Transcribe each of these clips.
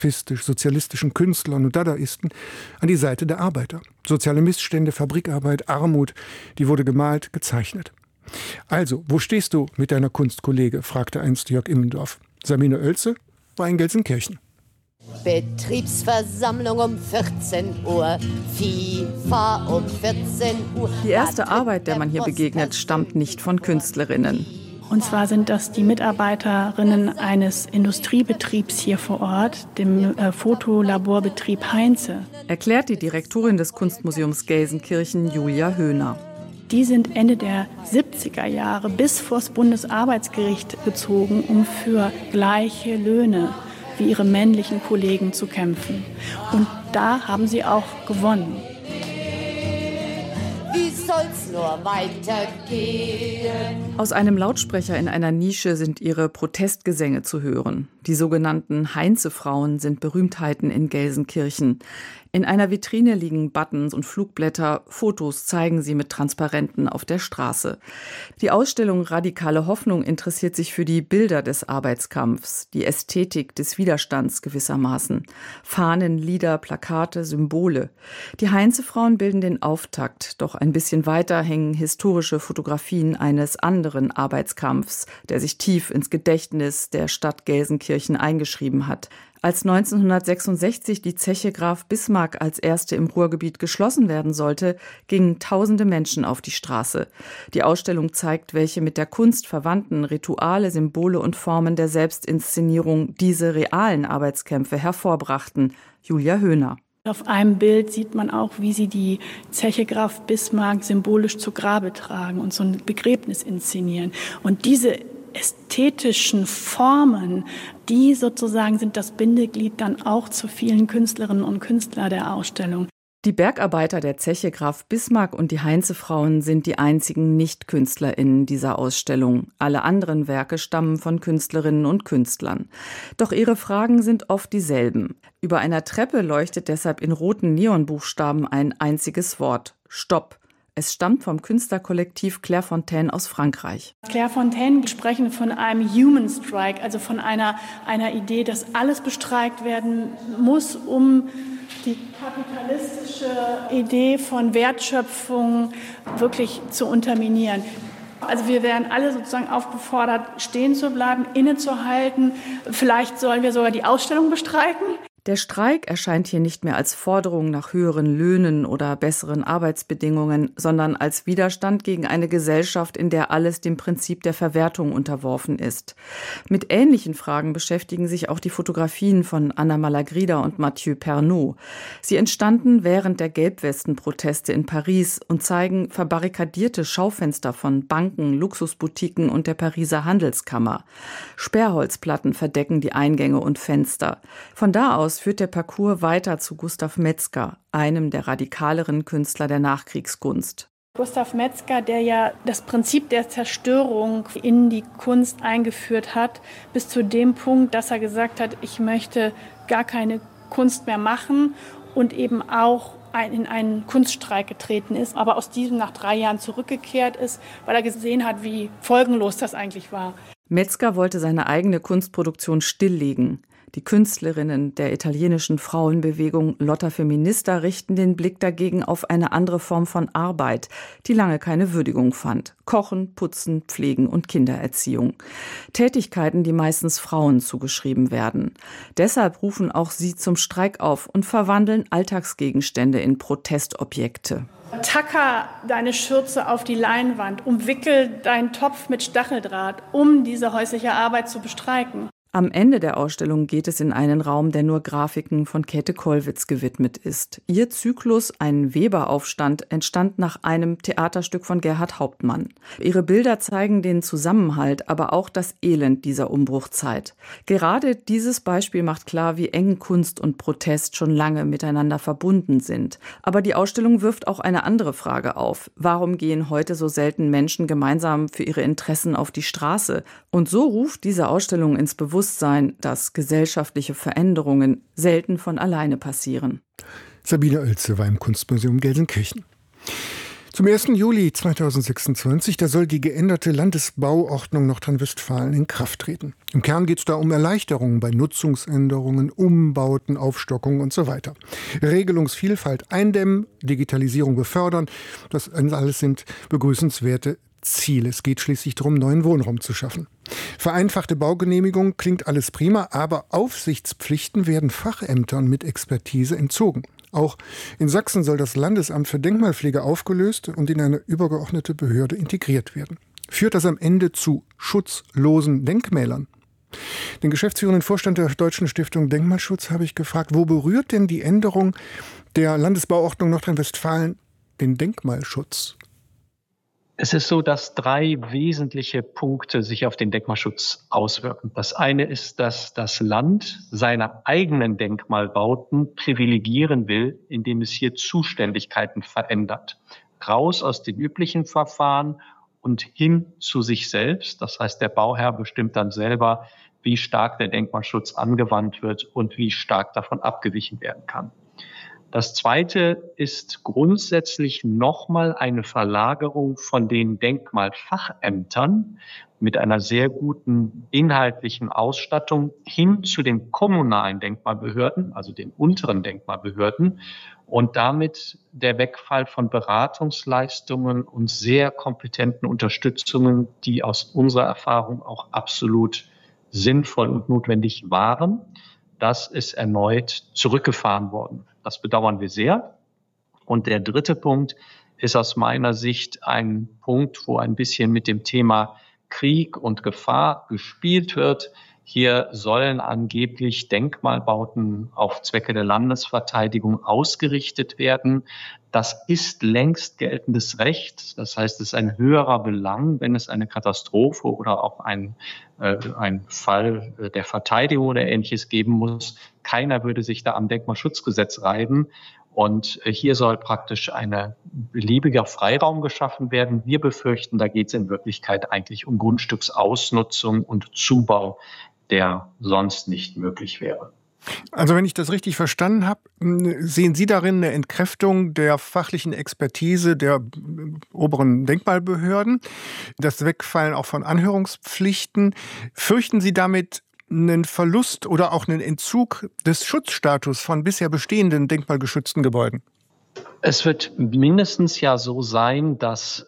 sozialistischen Künstlern und Dadaisten an die Seite der Arbeiter. Soziale Missstände, Fabrikarbeit, Armut, die wurde gemalt, gezeichnet. Also, wo stehst du mit deiner Kunst, Kollege? Fragte einst Jörg Immendorf. Sabine Oelze war in Gelsenkirchen. Betriebsversammlung um 14 Uhr, FIFA um 14 Uhr. Die erste Arbeit, der man hier begegnet, stammt nicht von Künstlerinnen. Und zwar sind das die Mitarbeiterinnen eines Industriebetriebs hier vor Ort, dem Fotolaborbetrieb Heinze. Erklärt die Direktorin des Kunstmuseums Gelsenkirchen, Julia Höhner. Die sind Ende der 70er Jahre bis vors Bundesarbeitsgericht gezogen, um für gleiche Löhne wie ihre männlichen Kollegen zu kämpfen. Und da haben sie auch gewonnen. Wie soll's nur weitergehen? Aus einem Lautsprecher in einer Nische sind ihre Protestgesänge zu hören. Die sogenannten Heinze-Frauen sind Berühmtheiten in Gelsenkirchen. In einer Vitrine liegen Buttons und Flugblätter, Fotos zeigen sie mit Transparenten auf der Straße. Die Ausstellung Radikale Hoffnung interessiert sich für die Bilder des Arbeitskampfs, die Ästhetik des Widerstands gewissermaßen. Fahnen, Lieder, Plakate, Symbole. Die Heinze-Frauen bilden den Auftakt, doch ein bisschen weiter hängen historische Fotografien eines anderen Arbeitskampfs, der sich tief ins Gedächtnis der Stadt Gelsenkirchen eingeschrieben hat. Als 1966 die Zeche Graf Bismarck als erste im Ruhrgebiet geschlossen werden sollte, gingen tausende Menschen auf die Straße. Die Ausstellung zeigt, welche mit der Kunst verwandten Rituale, Symbole und Formen der Selbstinszenierung diese realen Arbeitskämpfe hervorbrachten. Julia Höhner. Auf einem Bild sieht man auch, wie sie die Zeche Graf Bismarck symbolisch zu Grabe tragen und so ein Begräbnis inszenieren. Und diese ästhetischen Formen, die sozusagen sind das Bindeglied dann auch zu vielen Künstlerinnen und Künstlern der Ausstellung. Die Bergarbeiter der Zeche Graf Bismarck und die Heinze-Frauen sind die einzigen Nicht-KünstlerInnen dieser Ausstellung. Alle anderen Werke stammen von Künstlerinnen und Künstlern. Doch ihre Fragen sind oft dieselben. Über einer Treppe leuchtet deshalb in roten Neonbuchstaben ein einziges Wort: Stopp. Es stammt vom Künstlerkollektiv Clairefontaine aus Frankreich. Clairefontaine sprechen von einem Human Strike, also von einer Idee, dass alles bestreikt werden muss, um die kapitalistische Idee von Wertschöpfung wirklich zu unterminieren. Also wir werden alle sozusagen aufgefordert, stehen zu bleiben, innezuhalten. Vielleicht sollen wir sogar die Ausstellung bestreiken. Der Streik erscheint hier nicht mehr als Forderung nach höheren Löhnen oder besseren Arbeitsbedingungen, sondern als Widerstand gegen eine Gesellschaft, in der alles dem Prinzip der Verwertung unterworfen ist. Mit ähnlichen Fragen beschäftigen sich auch die Fotografien von Anna Malagrida und Mathieu Pernot. Sie entstanden während der Gelbwesten-Proteste in Paris und zeigen verbarrikadierte Schaufenster von Banken, Luxusboutiquen und der Pariser Handelskammer. Sperrholzplatten verdecken die Eingänge und Fenster. Von da aus führt der Parcours weiter zu Gustav Metzger, einem der radikaleren Künstler der Nachkriegskunst. Gustav Metzger, der ja das Prinzip der Zerstörung in die Kunst eingeführt hat, bis zu dem Punkt, dass er gesagt hat, ich möchte gar keine Kunst mehr machen und eben auch in einen Kunststreik getreten ist, aber aus diesem nach 3 Jahren zurückgekehrt ist, weil er gesehen hat, wie folgenlos das eigentlich war. Metzger wollte seine eigene Kunstproduktion stilllegen. Die Künstlerinnen der italienischen Frauenbewegung Lotta Feminista richten den Blick dagegen auf eine andere Form von Arbeit, die lange keine Würdigung fand. Kochen, Putzen, Pflegen und Kindererziehung. Tätigkeiten, die meistens Frauen zugeschrieben werden. Deshalb rufen auch sie zum Streik auf und verwandeln Alltagsgegenstände in Protestobjekte. Tacker deine Schürze auf die Leinwand, umwickel deinen Topf mit Stacheldraht, um diese häusliche Arbeit zu bestreiken. Am Ende der Ausstellung geht es in einen Raum, der nur Grafiken von Käthe Kollwitz gewidmet ist. Ihr Zyklus, ein Weberaufstand, entstand nach einem Theaterstück von Gerhard Hauptmann. Ihre Bilder zeigen den Zusammenhalt, aber auch das Elend dieser Umbruchzeit. Gerade dieses Beispiel macht klar, wie eng Kunst und Protest schon lange miteinander verbunden sind. Aber die Ausstellung wirft auch eine andere Frage auf. Warum gehen heute so selten Menschen gemeinsam für ihre Interessen auf die Straße? Und so ruft diese Ausstellung ins Bewusstsein, dass gesellschaftliche Veränderungen selten von alleine passieren. Sabine Oelze war im Kunstmuseum Gelsenkirchen. Zum 1. Juli 2026, da soll die geänderte Landesbauordnung Nordrhein-Westfalen in Kraft treten. Im Kern geht es da um Erleichterungen bei Nutzungsänderungen, Umbauten, Aufstockungen und so weiter. Regelungsvielfalt eindämmen, Digitalisierung befördern, das alles sind begrüßenswerte Ziele. Es geht schließlich darum, neuen Wohnraum zu schaffen. Vereinfachte Baugenehmigung klingt alles prima, aber Aufsichtspflichten werden Fachämtern mit Expertise entzogen. Auch in Sachsen soll das Landesamt für Denkmalpflege aufgelöst und in eine übergeordnete Behörde integriert werden. Führt das am Ende zu schutzlosen Denkmälern? Den geschäftsführenden Vorstand der Deutschen Stiftung Denkmalschutz habe ich gefragt, wo berührt denn die Änderung der Landesbauordnung Nordrhein-Westfalen den Denkmalschutz? Es ist so, dass 3 wesentliche Punkte sich auf den Denkmalschutz auswirken. Das eine ist, dass das Land seine eigenen Denkmalbauten privilegieren will, indem es hier Zuständigkeiten verändert. Raus aus den üblichen Verfahren und hin zu sich selbst. Das heißt, der Bauherr bestimmt dann selber, wie stark der Denkmalschutz angewandt wird und wie stark davon abgewichen werden kann. Das Zweite ist grundsätzlich nochmal eine Verlagerung von den Denkmalfachämtern mit einer sehr guten inhaltlichen Ausstattung hin zu den kommunalen Denkmalbehörden, also den unteren Denkmalbehörden, und damit der Wegfall von Beratungsleistungen und sehr kompetenten Unterstützungen, die aus unserer Erfahrung auch absolut sinnvoll und notwendig waren. Das ist erneut zurückgefahren worden. Das bedauern wir sehr. Und der dritte Punkt ist aus meiner Sicht ein Punkt, wo ein bisschen mit dem Thema Krieg und Gefahr gespielt wird. Hier sollen angeblich Denkmalbauten auf Zwecke der Landesverteidigung ausgerichtet werden. Das ist längst geltendes Recht. Das heißt, es ist ein höherer Belang, wenn es eine Katastrophe oder auch ein Fall der Verteidigung oder Ähnliches geben muss. Keiner würde sich da am Denkmalschutzgesetz reiben. Und hier soll praktisch ein beliebiger Freiraum geschaffen werden. Wir befürchten, da geht es in Wirklichkeit eigentlich um Grundstücksausnutzung und Zubau, der sonst nicht möglich wäre. Also wenn ich das richtig verstanden habe, sehen Sie darin eine Entkräftung der fachlichen Expertise der oberen Denkmalbehörden, das Wegfallen auch von Anhörungspflichten. Fürchten Sie damit einen Verlust oder auch einen Entzug des Schutzstatus von bisher bestehenden denkmalgeschützten Gebäuden? Es wird mindestens ja so sein, dass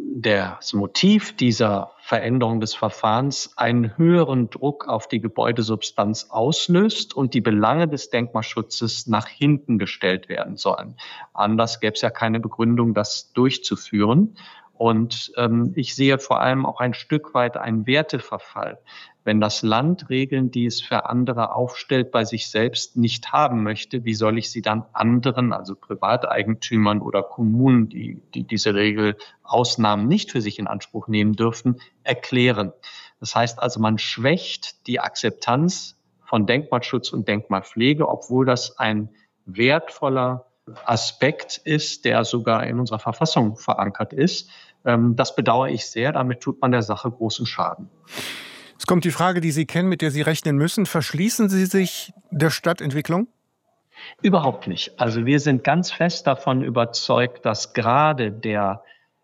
das Motiv dieser Veränderung des Verfahrens einen höheren Druck auf die Gebäudesubstanz auslöst und die Belange des Denkmalschutzes nach hinten gestellt werden sollen. Anders gäbe es ja keine Begründung, das durchzuführen. Und ich sehe vor allem auch ein Stück weit einen Werteverfall. Wenn das Land Regeln, die es für andere aufstellt, bei sich selbst nicht haben möchte, wie soll ich sie dann anderen, also Privateigentümern oder Kommunen, die diese Regelausnahmen nicht für sich in Anspruch nehmen dürfen, erklären? Das heißt also, man schwächt die Akzeptanz von Denkmalschutz und Denkmalpflege, obwohl das ein wertvoller Aspekt ist, der sogar in unserer Verfassung verankert ist. Das bedauere ich sehr. Damit tut man der Sache großen Schaden. Es kommt die Frage, die Sie kennen, mit der Sie rechnen müssen. Verschließen Sie sich der Stadtentwicklung? Überhaupt nicht. Also wir sind ganz fest davon überzeugt, dass gerade der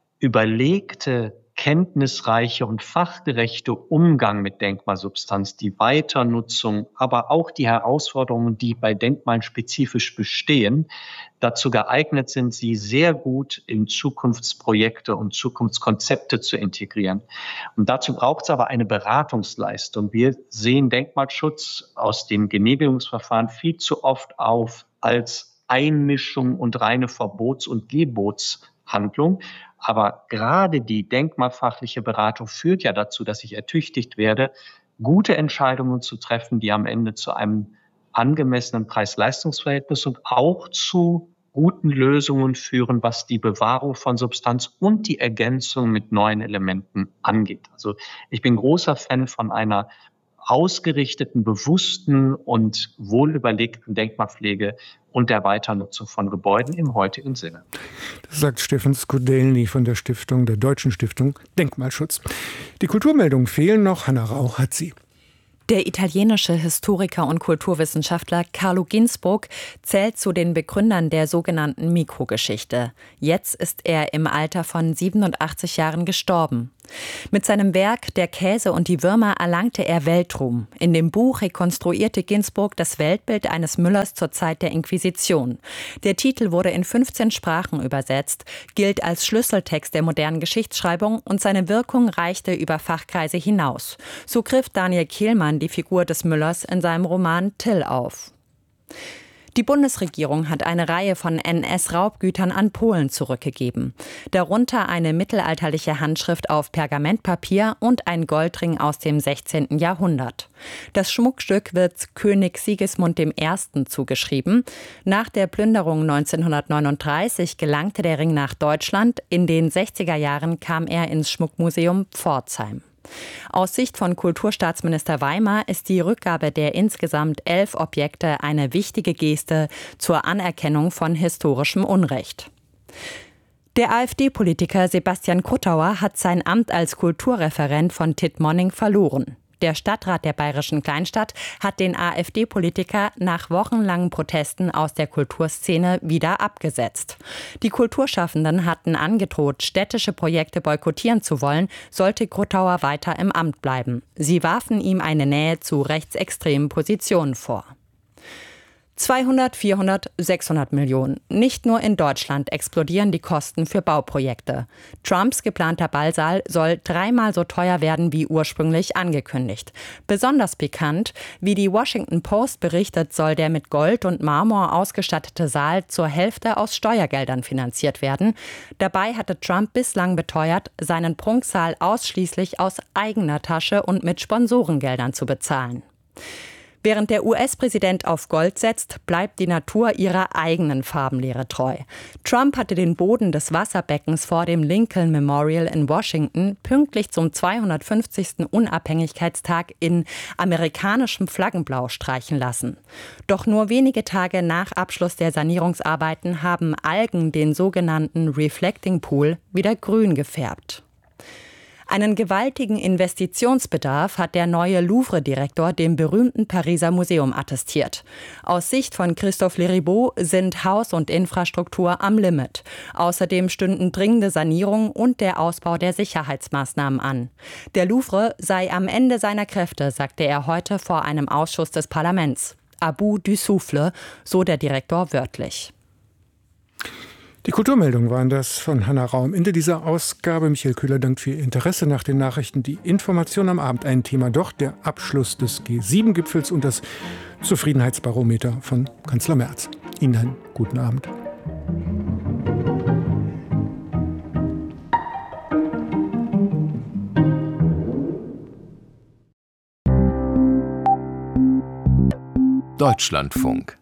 überlegte, kenntnisreiche und fachgerechte Umgang mit Denkmalsubstanz, die Weiternutzung, aber auch die Herausforderungen, die bei Denkmalen spezifisch bestehen, dazu geeignet sind, sie sehr gut in Zukunftsprojekte und Zukunftskonzepte zu integrieren. Und dazu braucht es aber eine Beratungsleistung. Wir sehen Denkmalschutz aus dem Genehmigungsverfahren viel zu oft auf als Einmischung und reine Verbots- und Gebotshandlung. Aber gerade die denkmalfachliche Beratung führt ja dazu, dass ich ertüchtigt werde, gute Entscheidungen zu treffen, die am Ende zu einem angemessenen Preis-Leistungs-Verhältnis und auch zu guten Lösungen führen, was die Bewahrung von Substanz und die Ergänzung mit neuen Elementen angeht. Also ich bin großer Fan von einer ausgerichteten, bewussten und wohlüberlegten Denkmalpflege und der Weiternutzung von Gebäuden im heutigen Sinne. Das sagt Stefan Skudelny von der Deutschen Stiftung Denkmalschutz. Die Kulturmeldungen fehlen noch. Hanna Rauch hat sie. Der italienische Historiker und Kulturwissenschaftler Carlo Ginzburg zählt zu den Begründern der sogenannten Mikrogeschichte. Jetzt ist er im Alter von 87 Jahren gestorben. Mit seinem Werk »Der Käse und die Würmer« erlangte er Weltruhm. In dem Buch rekonstruierte Ginzburg das Weltbild eines Müllers zur Zeit der Inquisition. Der Titel wurde in 15 Sprachen übersetzt, gilt als Schlüsseltext der modernen Geschichtsschreibung und seine Wirkung reichte über Fachkreise hinaus. So griff Daniel Kehlmann die Figur des Müllers in seinem Roman Till auf. Die Bundesregierung hat eine Reihe von NS-Raubgütern an Polen zurückgegeben. Darunter eine mittelalterliche Handschrift auf Pergamentpapier und ein Goldring aus dem 16. Jahrhundert. Das Schmuckstück wird König Sigismund I. zugeschrieben. Nach der Plünderung 1939 gelangte der Ring nach Deutschland. In den 60er Jahren kam er ins Schmuckmuseum Pforzheim. Aus Sicht von Kulturstaatsminister Weimar ist die Rückgabe der insgesamt 11 Objekte eine wichtige Geste zur Anerkennung von historischem Unrecht. Der AfD-Politiker Sebastian Kuttauer hat sein Amt als Kulturreferent von Tittmoning verloren. Der Stadtrat der bayerischen Kleinstadt hat den AfD-Politiker nach wochenlangen Protesten aus der Kulturszene wieder abgesetzt. Die Kulturschaffenden hatten angedroht, städtische Projekte boykottieren zu wollen, sollte Kuttauer weiter im Amt bleiben. Sie warfen ihm eine Nähe zu rechtsextremen Positionen vor. 200, 400, 600 Millionen. Nicht nur in Deutschland explodieren die Kosten für Bauprojekte. Trumps geplanter Ballsaal soll 3-mal so teuer werden wie ursprünglich angekündigt. Besonders pikant, wie die Washington Post berichtet, soll der mit Gold und Marmor ausgestattete Saal zur Hälfte aus Steuergeldern finanziert werden. Dabei hatte Trump bislang beteuert, seinen Prunksaal ausschließlich aus eigener Tasche und mit Sponsorengeldern zu bezahlen. Während der US-Präsident auf Gold setzt, bleibt die Natur ihrer eigenen Farbenlehre treu. Trump hatte den Boden des Wasserbeckens vor dem Lincoln Memorial in Washington pünktlich zum 250. Unabhängigkeitstag in amerikanischem Flaggenblau streichen lassen. Doch nur wenige Tage nach Abschluss der Sanierungsarbeiten haben Algen den sogenannten Reflecting Pool wieder grün gefärbt. Einen gewaltigen Investitionsbedarf hat der neue Louvre-Direktor dem berühmten Pariser Museum attestiert. Aus Sicht von Christophe Leribaud sind Haus und Infrastruktur am Limit. Außerdem stünden dringende Sanierung und der Ausbau der Sicherheitsmaßnahmen an. Der Louvre sei am Ende seiner Kräfte, sagte er heute vor einem Ausschuss des Parlaments. À bout du souffle, so der Direktor wörtlich. Die Kulturmeldungen waren das von Hanna Raum. Ende dieser Ausgabe. Michael Köhler dankt für Ihr Interesse. Nach den Nachrichten die Information am Abend. Ein Thema doch, der Abschluss des G7-Gipfels und das Zufriedenheitsbarometer von Kanzler Merz. Ihnen einen guten Abend. Deutschlandfunk.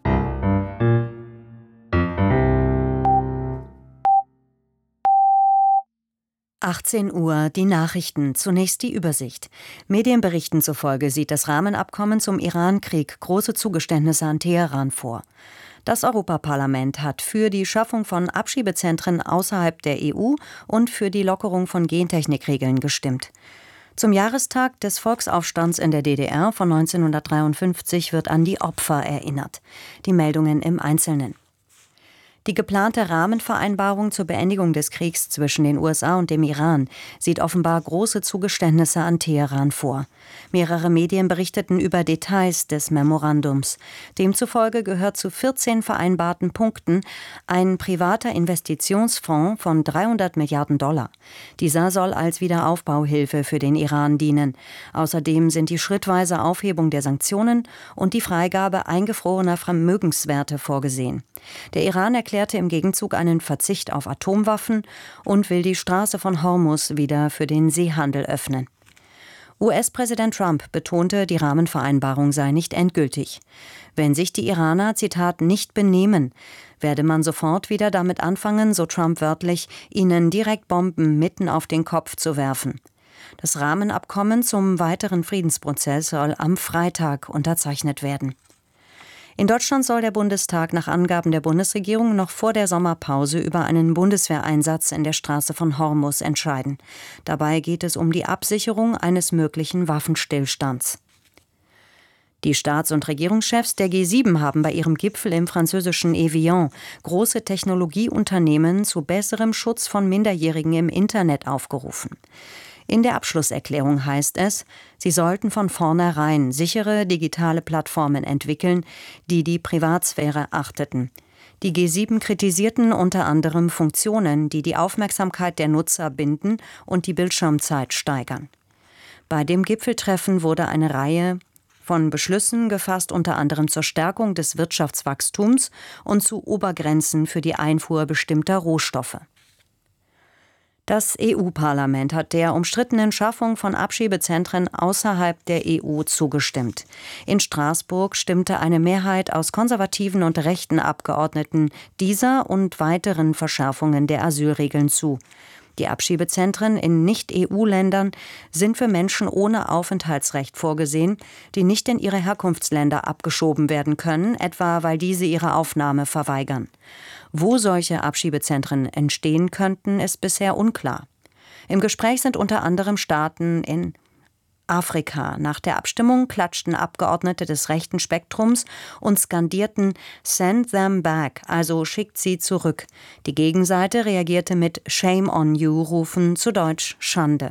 Uhr, die Nachrichten. Zunächst die Übersicht. Medienberichten zufolge sieht das Rahmenabkommen zum Iran-Krieg große Zugeständnisse an Teheran vor. Das Europaparlament hat für die Schaffung von Abschiebezentren außerhalb der EU und für die Lockerung von Gentechnikregeln gestimmt. Zum Jahrestag des Volksaufstands in der DDR von 1953 wird an die Opfer erinnert. Die Meldungen im Einzelnen. Die geplante Rahmenvereinbarung zur Beendigung des Kriegs zwischen den USA und dem Iran sieht offenbar große Zugeständnisse an Teheran vor. Mehrere Medien berichteten über Details des Memorandums. Demzufolge gehört zu 14 vereinbarten Punkten ein privater Investitionsfonds von $300 Milliarden. Dieser soll als Wiederaufbauhilfe für den Iran dienen. Außerdem sind die schrittweise Aufhebung der Sanktionen und die Freigabe eingefrorener Vermögenswerte vorgesehen. Der Iran erklärte im Gegenzug einen Verzicht auf Atomwaffen und will die Straße von Hormuz wieder für den Seehandel öffnen. US-Präsident Trump betonte, die Rahmenvereinbarung sei nicht endgültig. Wenn sich die Iraner, Zitat, nicht benehmen, werde man sofort wieder damit anfangen, so Trump wörtlich, ihnen direkt Bomben mitten auf den Kopf zu werfen. Das Rahmenabkommen zum weiteren Friedensprozess soll am Freitag unterzeichnet werden. In Deutschland soll der Bundestag nach Angaben der Bundesregierung noch vor der Sommerpause über einen Bundeswehreinsatz in der Straße von Hormuz entscheiden. Dabei geht es um die Absicherung eines möglichen Waffenstillstands. Die Staats- und Regierungschefs der G7 haben bei ihrem Gipfel im französischen Evian große Technologieunternehmen zu besserem Schutz von Minderjährigen im Internet aufgerufen. In der Abschlusserklärung heißt es, sie sollten von vornherein sichere digitale Plattformen entwickeln, die die Privatsphäre achteten. Die G7 kritisierten unter anderem Funktionen, die die Aufmerksamkeit der Nutzer binden und die Bildschirmzeit steigern. Bei dem Gipfeltreffen wurde eine Reihe von Beschlüssen gefasst, unter anderem zur Stärkung des Wirtschaftswachstums und zu Obergrenzen für die Einfuhr bestimmter Rohstoffe. Das EU-Parlament hat der umstrittenen Schaffung von Abschiebezentren außerhalb der EU zugestimmt. In Straßburg stimmte eine Mehrheit aus konservativen und rechten Abgeordneten dieser und weiteren Verschärfungen der Asylregeln zu. Die Abschiebezentren in Nicht-EU-Ländern sind für Menschen ohne Aufenthaltsrecht vorgesehen, die nicht in ihre Herkunftsländer abgeschoben werden können, etwa weil diese ihre Aufnahme verweigern. Wo solche Abschiebezentren entstehen könnten, ist bisher unklar. Im Gespräch sind unter anderem Staaten in Afrika. Nach der Abstimmung klatschten Abgeordnete des rechten Spektrums und skandierten "Send them back", also schickt sie zurück. Die Gegenseite reagierte mit "Shame on you"-Rufen, zu Deutsch Schande.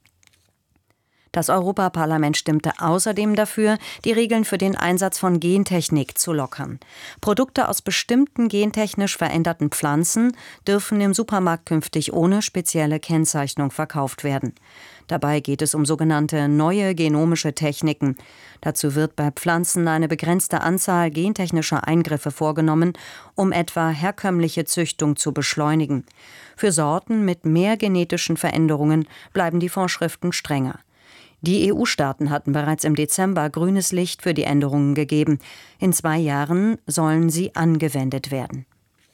Das Europaparlament stimmte außerdem dafür, die Regeln für den Einsatz von Gentechnik zu lockern. Produkte aus bestimmten gentechnisch veränderten Pflanzen dürfen im Supermarkt künftig ohne spezielle Kennzeichnung verkauft werden. Dabei geht es um sogenannte neue genomische Techniken. Dazu wird bei Pflanzen eine begrenzte Anzahl gentechnischer Eingriffe vorgenommen, um etwa herkömmliche Züchtung zu beschleunigen. Für Sorten mit mehr genetischen Veränderungen bleiben die Vorschriften strenger. Die EU-Staaten hatten bereits im Dezember grünes Licht für die Änderungen gegeben. In 2 Jahren sollen sie angewendet werden.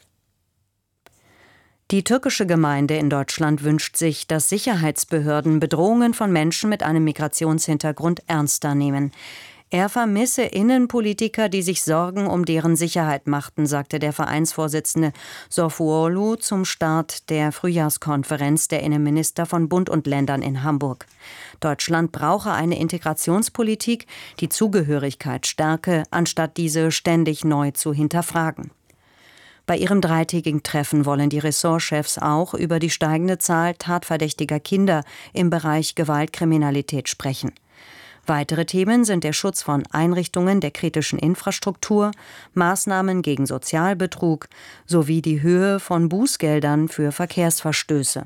Die türkische Gemeinde in Deutschland wünscht sich, dass Sicherheitsbehörden Bedrohungen von Menschen mit einem Migrationshintergrund ernster nehmen. Er vermisse Innenpolitiker, die sich Sorgen um deren Sicherheit machten, sagte der Vereinsvorsitzende Sofuoğlu zum Start der Frühjahrskonferenz der Innenminister von Bund und Ländern in Hamburg. Deutschland brauche eine Integrationspolitik, die Zugehörigkeit stärke, anstatt diese ständig neu zu hinterfragen. Bei ihrem 3-tägigen Treffen wollen die Ressortchefs auch über die steigende Zahl tatverdächtiger Kinder im Bereich Gewaltkriminalität sprechen. Weitere Themen sind der Schutz von Einrichtungen der kritischen Infrastruktur, Maßnahmen gegen Sozialbetrug sowie die Höhe von Bußgeldern für Verkehrsverstöße.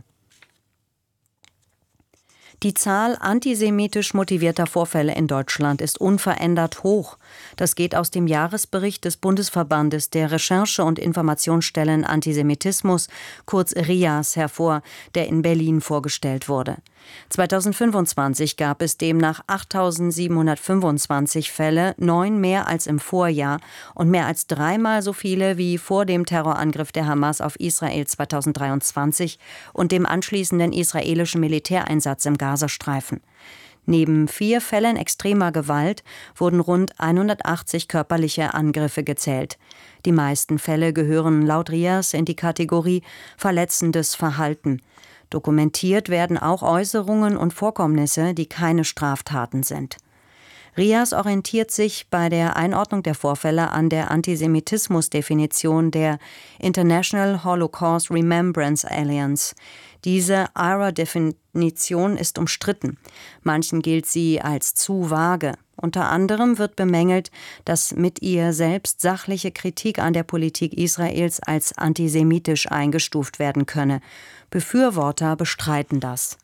Die Zahl antisemitisch motivierter Vorfälle in Deutschland ist unverändert hoch. Das geht aus dem Jahresbericht des Bundesverbandes der Recherche- und Informationsstellen Antisemitismus, kurz RIAS, hervor, der in Berlin vorgestellt wurde. 2025 gab es demnach 8.725 Fälle, 9 mehr als im Vorjahr und mehr als 3-mal so viele wie vor dem Terrorangriff der Hamas auf Israel 2023 und dem anschließenden israelischen Militäreinsatz im Gazastreifen. Neben 4 Fällen extremer Gewalt wurden rund 180 körperliche Angriffe gezählt. Die meisten Fälle gehören laut RIAS in die Kategorie verletzendes Verhalten. Dokumentiert werden auch Äußerungen und Vorkommnisse, die keine Straftaten sind. RIAS orientiert sich bei der Einordnung der Vorfälle an der Antisemitismus-Definition der International Holocaust Remembrance Alliance. Diese IHRA-Definition ist umstritten. Manchen gilt sie als zu vage. Unter anderem wird bemängelt, dass mit ihr selbst sachliche Kritik an der Politik Israels als antisemitisch eingestuft werden könne. Befürworter bestreiten das.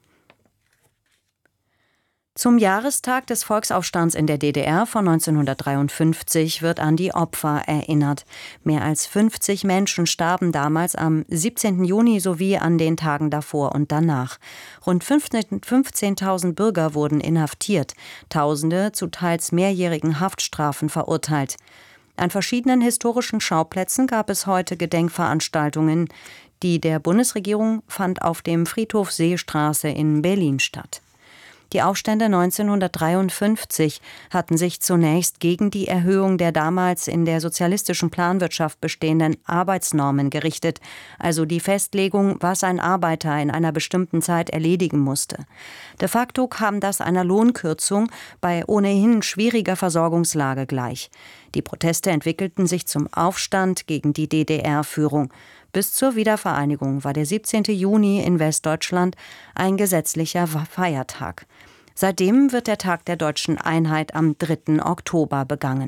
Zum Jahrestag des Volksaufstands in der DDR von 1953 wird an die Opfer erinnert. Mehr als 50 Menschen starben damals am 17. Juni sowie an den Tagen davor und danach. Rund 15.000 Bürger wurden inhaftiert, Tausende zu teils mehrjährigen Haftstrafen verurteilt. An verschiedenen historischen Schauplätzen gab es heute Gedenkveranstaltungen. Die der Bundesregierung fand auf dem Friedhof Seestraße in Berlin statt. Die Aufstände 1953 hatten sich zunächst gegen die Erhöhung der damals in der sozialistischen Planwirtschaft bestehenden Arbeitsnormen gerichtet, also die Festlegung, was ein Arbeiter in einer bestimmten Zeit erledigen musste. De facto kam das einer Lohnkürzung bei ohnehin schwieriger Versorgungslage gleich. Die Proteste entwickelten sich zum Aufstand gegen die DDR-Führung. Bis zur Wiedervereinigung war der 17. Juni in Westdeutschland ein gesetzlicher Feiertag. Seitdem wird der Tag der deutschen Einheit am 3. Oktober begangen.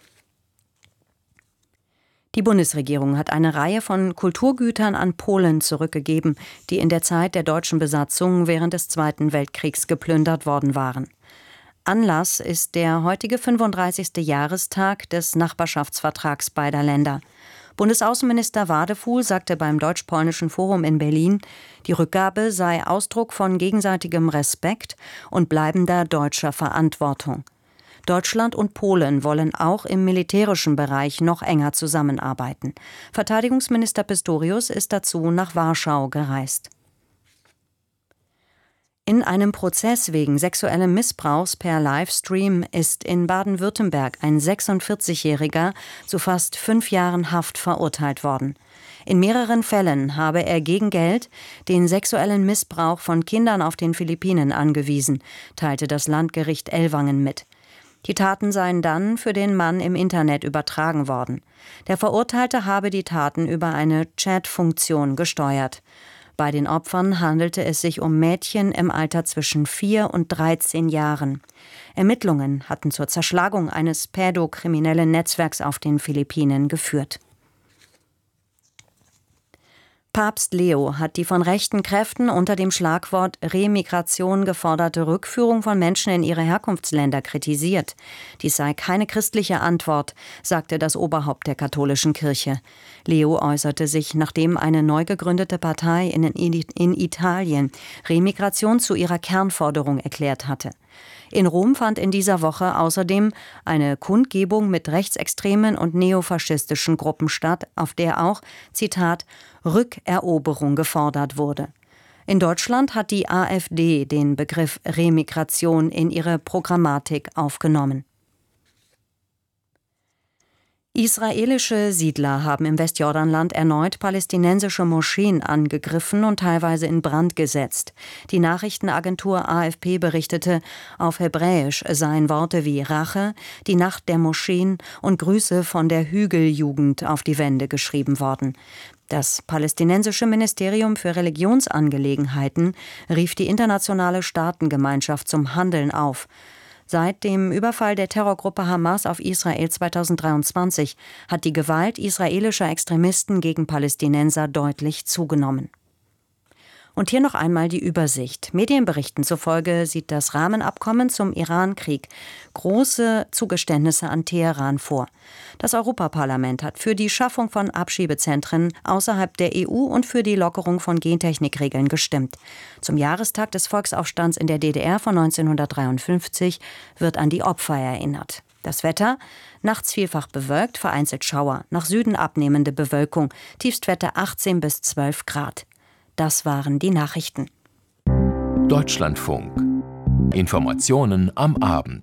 Die Bundesregierung hat eine Reihe von Kulturgütern an Polen zurückgegeben, die in der Zeit der deutschen Besatzung während des Zweiten Weltkriegs geplündert worden waren. Anlass ist der heutige 35. Jahrestag des Nachbarschaftsvertrags beider Länder. Bundesaußenminister Wadefuhl sagte beim Deutsch-Polnischen Forum in Berlin, die Rückgabe sei Ausdruck von gegenseitigem Respekt und bleibender deutscher Verantwortung. Deutschland und Polen wollen auch im militärischen Bereich noch enger zusammenarbeiten. Verteidigungsminister Pistorius ist dazu nach Warschau gereist. In einem Prozess wegen sexuellen Missbrauchs per Livestream ist in Baden-Württemberg ein 46-Jähriger zu fast 5 Jahren Haft verurteilt worden. In mehreren Fällen habe er gegen Geld den sexuellen Missbrauch von Kindern auf den Philippinen angewiesen, teilte das Landgericht Ellwangen mit. Die Taten seien dann für den Mann im Internet übertragen worden. Der Verurteilte habe die Taten über eine Chat-Funktion gesteuert. Bei den Opfern handelte es sich um Mädchen im Alter zwischen 4 und 13 Jahren. Ermittlungen hatten zur Zerschlagung eines pädokriminellen Netzwerks auf den Philippinen geführt. Papst Leo hat die von rechten Kräften unter dem Schlagwort Remigration geforderte Rückführung von Menschen in ihre Herkunftsländer kritisiert. Dies sei keine christliche Antwort, sagte das Oberhaupt der katholischen Kirche. Leo äußerte sich, nachdem eine neu gegründete Partei in Italien Remigration zu ihrer Kernforderung erklärt hatte. In Rom fand in dieser Woche außerdem eine Kundgebung mit rechtsextremen und neofaschistischen Gruppen statt, auf der auch, Zitat, Rückeroberung gefordert wurde. In Deutschland hat die AfD den Begriff Remigration in ihre Programmatik aufgenommen. Israelische Siedler haben im Westjordanland erneut palästinensische Moscheen angegriffen und teilweise in Brand gesetzt. Die Nachrichtenagentur AFP berichtete, auf Hebräisch seien Worte wie Rache, die Nacht der Moscheen und Grüße von der Hügeljugend auf die Wände geschrieben worden. Das palästinensische Ministerium für Religionsangelegenheiten rief die internationale Staatengemeinschaft zum Handeln auf. Seit dem Überfall der Terrorgruppe Hamas auf Israel 2023 hat die Gewalt israelischer Extremisten gegen Palästinenser deutlich zugenommen. Und hier noch einmal die Übersicht. Medienberichten zufolge sieht das Rahmenabkommen zum Iran-Krieg große Zugeständnisse an Teheran vor. Das Europaparlament hat für die Schaffung von Abschiebezentren außerhalb der EU und für die Lockerung von Gentechnikregeln gestimmt. Zum Jahrestag des Volksaufstands in der DDR von 1953 wird an die Opfer erinnert. Das Wetter? Nachts vielfach bewölkt, vereinzelt Schauer. Nach Süden abnehmende Bewölkung. Tiefstwerte 18 bis 12 Grad. Das waren die Nachrichten. Deutschlandfunk. Informationen am Abend.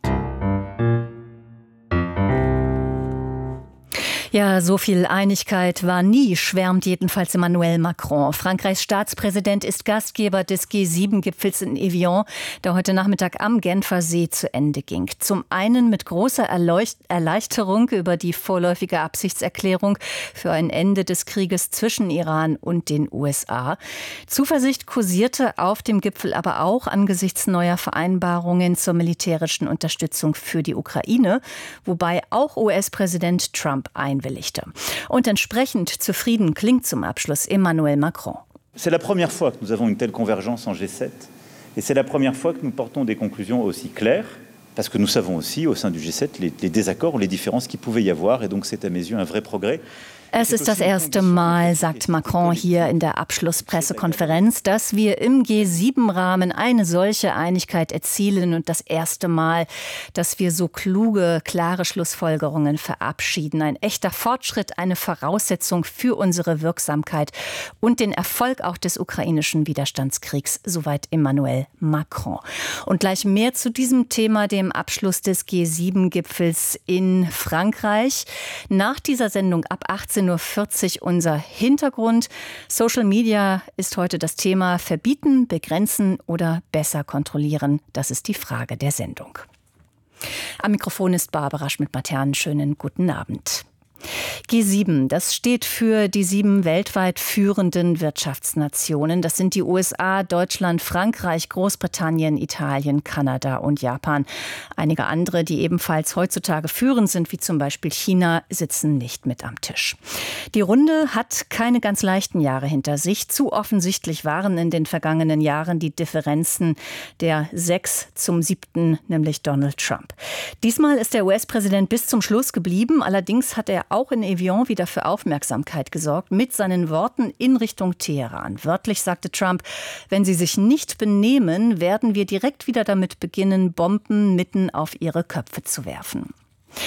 Ja, so viel Einigkeit war nie, schwärmt jedenfalls Emmanuel Macron. Frankreichs Staatspräsident ist Gastgeber des G7-Gipfels in Evian, der heute Nachmittag am Genfer See zu Ende ging. Zum einen mit großer Erleichterung über die vorläufige Absichtserklärung für ein Ende des Krieges zwischen Iran und den USA. Zuversicht kursierte auf dem Gipfel aber auch angesichts neuer Vereinbarungen zur militärischen Unterstützung für die Ukraine, wobei auch US-Präsident Trump einwilligte. Und entsprechend zufrieden klingt zum Abschluss Emmanuel Macron. C'est la première fois que nous avons une telle convergence en G7 et c'est la première fois que nous portons des conclusions aussi claires parce que nous savons aussi au sein du G7 les désaccords ou les différences qu'il pouvait y avoir et donc c'est à mes yeux un vrai progrès. Es ist das erste Mal, sagt Macron hier in der Abschlusspressekonferenz, dass wir im G7-Rahmen eine solche Einigkeit erzielen und das erste Mal, dass wir so kluge, klare Schlussfolgerungen verabschieden. Ein echter Fortschritt, eine Voraussetzung für unsere Wirksamkeit und den Erfolg auch des ukrainischen Widerstandskriegs, soweit Emmanuel Macron. Und gleich mehr zu diesem Thema, dem Abschluss des G7-Gipfels in Frankreich. Nach dieser Sendung ab 18:40 Uhr unser Hintergrund. Social Media ist heute das Thema. Verbieten, begrenzen oder besser kontrollieren? Das ist die Frage der Sendung. Am Mikrofon ist Barbara Schmidt-Matern. Schönen guten Abend. G7, das steht für die 7 weltweit führenden Wirtschaftsnationen. Das sind die USA, Deutschland, Frankreich, Großbritannien, Italien, Kanada und Japan. Einige andere, die ebenfalls heutzutage führend sind, wie zum Beispiel China, sitzen nicht mit am Tisch. Die Runde hat keine ganz leichten Jahre hinter sich. Zu offensichtlich waren in den vergangenen Jahren die Differenzen der 6 zum 7., nämlich Donald Trump. Diesmal ist der US-Präsident bis zum Schluss geblieben. Allerdings hat er auch in Evian wieder für Aufmerksamkeit gesorgt mit seinen Worten in Richtung Teheran. Wörtlich sagte Trump, wenn sie sich nicht benehmen, werden wir direkt wieder damit beginnen, Bomben mitten auf ihre Köpfe zu werfen.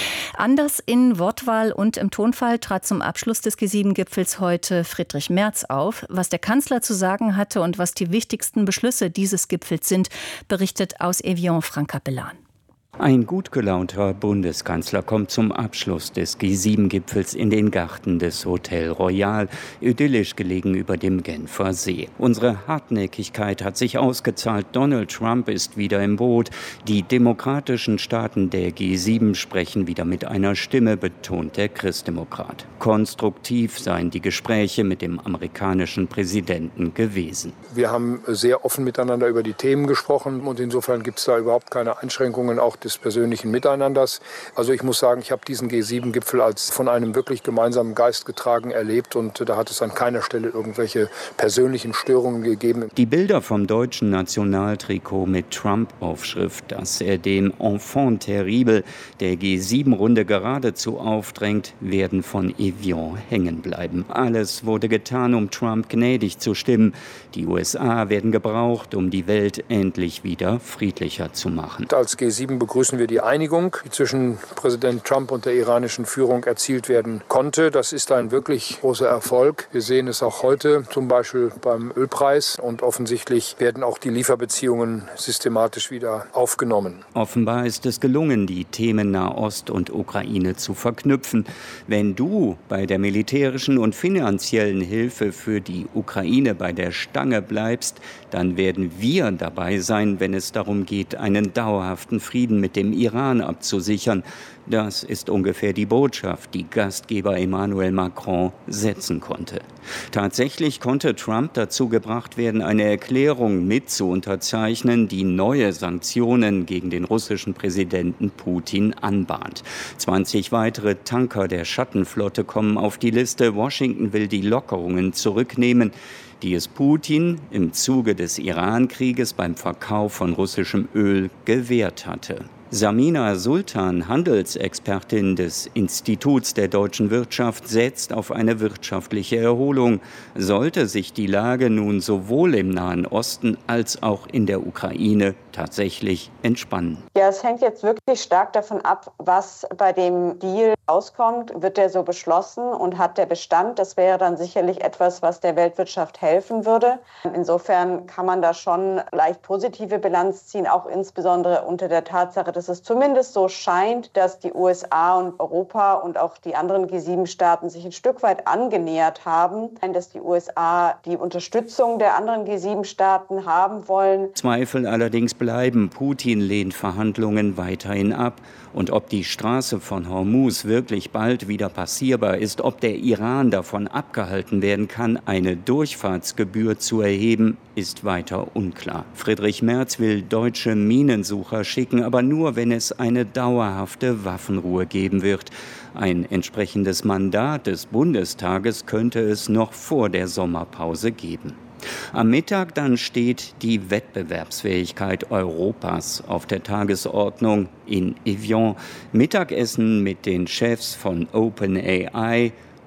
Anders in Wortwahl und im Tonfall trat zum Abschluss des G7-Gipfels heute Friedrich Merz auf. Was der Kanzler zu sagen hatte und was die wichtigsten Beschlüsse dieses Gipfels sind, berichtet aus Evian Frank Capellan. Ein gut gelaunter Bundeskanzler kommt zum Abschluss des G7-Gipfels in den Garten des Hotel Royal, idyllisch gelegen über dem Genfer See. Unsere Hartnäckigkeit hat sich ausgezahlt. Donald Trump ist wieder im Boot. Die demokratischen Staaten der G7 sprechen wieder mit einer Stimme, betont der Christdemokrat. Konstruktiv seien die Gespräche mit dem amerikanischen Präsidenten gewesen. Wir haben sehr offen miteinander über die Themen gesprochen und insofern gibt es da überhaupt keine Einschränkungen, auch des persönlichen Miteinanders. Also ich muss sagen, ich habe diesen G7-Gipfel als von einem wirklich gemeinsamen Geist getragen erlebt und da hat es an keiner Stelle irgendwelche persönlichen Störungen gegeben. Die Bilder vom deutschen Nationaltrikot mit Trump-Aufschrift, dass er dem Enfant terrible der G7-Runde geradezu aufdrängt, werden von Evian hängen bleiben. Alles wurde getan, um Trump gnädig zu stimmen. Die USA werden gebraucht, um die Welt endlich wieder friedlicher zu machen. Als G7 begrüßen wir die Einigung, die zwischen Präsident Trump und der iranischen Führung erzielt werden konnte. Das ist ein wirklich großer Erfolg. Wir sehen es auch heute, zum Beispiel beim Ölpreis. Und offensichtlich werden auch die Lieferbeziehungen systematisch wieder aufgenommen. Offenbar ist es gelungen, die Themen Nahost und Ukraine zu verknüpfen. Wenn du bei der militärischen und finanziellen Hilfe für die Ukraine bei der Stange bleibst, dann werden wir dabei sein, wenn es darum geht, einen dauerhaften Frieden mit dem Iran abzusichern. Das ist ungefähr die Botschaft, die Gastgeber Emmanuel Macron setzen konnte. Tatsächlich konnte Trump dazu gebracht werden, eine Erklärung mit zu unterzeichnen, die neue Sanktionen gegen den russischen Präsidenten Putin anbahnt. 20 weitere Tanker der Schattenflotte kommen auf die Liste. Washington will die Lockerungen zurücknehmen, die es Putin im Zuge des Iran-Krieges beim Verkauf von russischem Öl gewährt hatte. Samina Sultan, Handelsexpertin des Instituts der deutschen Wirtschaft, setzt auf eine wirtschaftliche Erholung. Sollte sich die Lage nun sowohl im Nahen Osten als auch in der Ukraine tatsächlich entspannen? Ja, es hängt jetzt wirklich stark davon ab, was bei dem Deal rauskommt. Wird der so beschlossen und hat der Bestand? Das wäre dann sicherlich etwas, was der Weltwirtschaft helfen würde. Insofern kann man da schon leicht positive Bilanz ziehen, auch insbesondere unter der Tatsache, dass es zumindest so scheint, dass die USA und Europa und auch die anderen G7-Staaten sich ein Stück weit angenähert haben, dass die USA die Unterstützung der anderen G7-Staaten haben wollen. Zweifel allerdings bleiben. Putin lehnt Verhandlungen weiterhin ab. Und ob die Straße von Hormuz wirklich bald wieder passierbar ist, ob der Iran davon abgehalten werden kann, eine Durchfahrtsgebühr zu erheben, ist weiter unklar. Friedrich Merz will deutsche Minensucher schicken, aber nur, wenn es eine dauerhafte Waffenruhe geben wird. Ein entsprechendes Mandat des Bundestages könnte es noch vor der Sommerpause geben. Am Mittag dann steht die Wettbewerbsfähigkeit Europas auf der Tagesordnung in Evian. Mittagessen mit den Chefs von OpenAI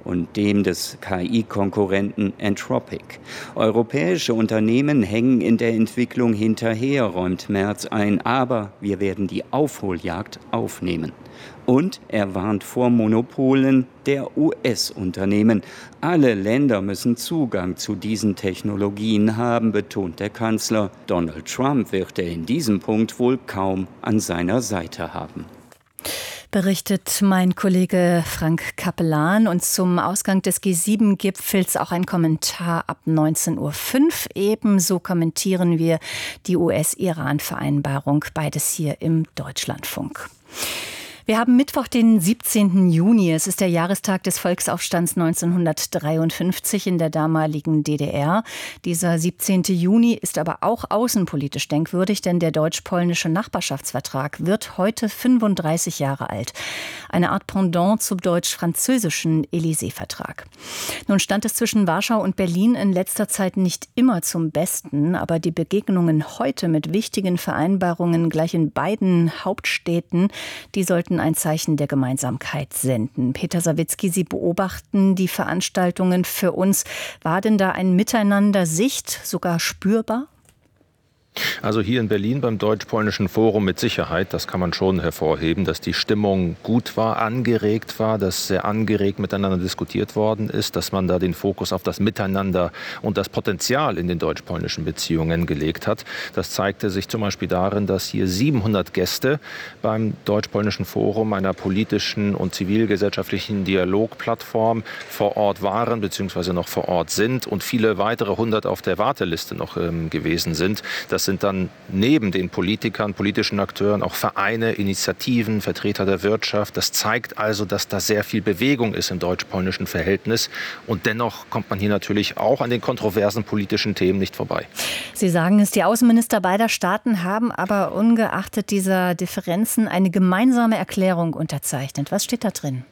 und dem des KI-Konkurrenten Anthropic. Europäische Unternehmen hängen in der Entwicklung hinterher, räumt Merz ein, aber wir werden die Aufholjagd aufnehmen. Und er warnt vor Monopolen der US-Unternehmen. Alle Länder müssen Zugang zu diesen Technologien haben, betont der Kanzler. Donald Trump wird er in diesem Punkt wohl kaum an seiner Seite haben. Berichtet mein Kollege Frank Kapellan. Und zum Ausgang des G7-Gipfels auch ein Kommentar ab 19:05 Uhr. Ebenso kommentieren wir die US-Iran-Vereinbarung, beides hier im Deutschlandfunk. Wir haben Mittwoch, den 17. Juni. Es ist der Jahrestag des Volksaufstands 1953 in der damaligen DDR. Dieser 17. Juni ist aber auch außenpolitisch denkwürdig, denn der deutsch-polnische Nachbarschaftsvertrag wird heute 35 Jahre alt. Eine Art Pendant zum deutsch-französischen Élysée-Vertrag. Nun stand es zwischen Warschau und Berlin in letzter Zeit nicht immer zum Besten, aber die Begegnungen heute mit wichtigen Vereinbarungen gleich in beiden Hauptstädten, die sollten ein Zeichen der Gemeinsamkeit senden. Peter Sawicki, Sie beobachten die Veranstaltungen für uns. War denn da ein Miteinander Sicht, sogar spürbar? Also hier in Berlin beim Deutsch-Polnischen Forum mit Sicherheit, das kann man schon hervorheben, dass die Stimmung gut war, angeregt war, dass sehr angeregt miteinander diskutiert worden ist, dass man da den Fokus auf das Miteinander und das Potenzial in den deutsch-polnischen Beziehungen gelegt hat. Das zeigte sich zum Beispiel darin, dass hier 700 Gäste beim Deutsch-Polnischen Forum, einer politischen und zivilgesellschaftlichen Dialogplattform, vor Ort waren bzw. noch vor Ort sind und viele weitere 100 auf der Warteliste noch gewesen sind. Das sind dann neben den Politikern, politischen Akteuren auch Vereine, Initiativen, Vertreter der Wirtschaft. Das zeigt also, dass da sehr viel Bewegung ist im deutsch-polnischen Verhältnis. Und dennoch kommt man hier natürlich auch an den kontroversen politischen Themen nicht vorbei. Sie sagen es, die Außenminister beider Staaten haben aber ungeachtet dieser Differenzen eine gemeinsame Erklärung unterzeichnet. Was steht da drin?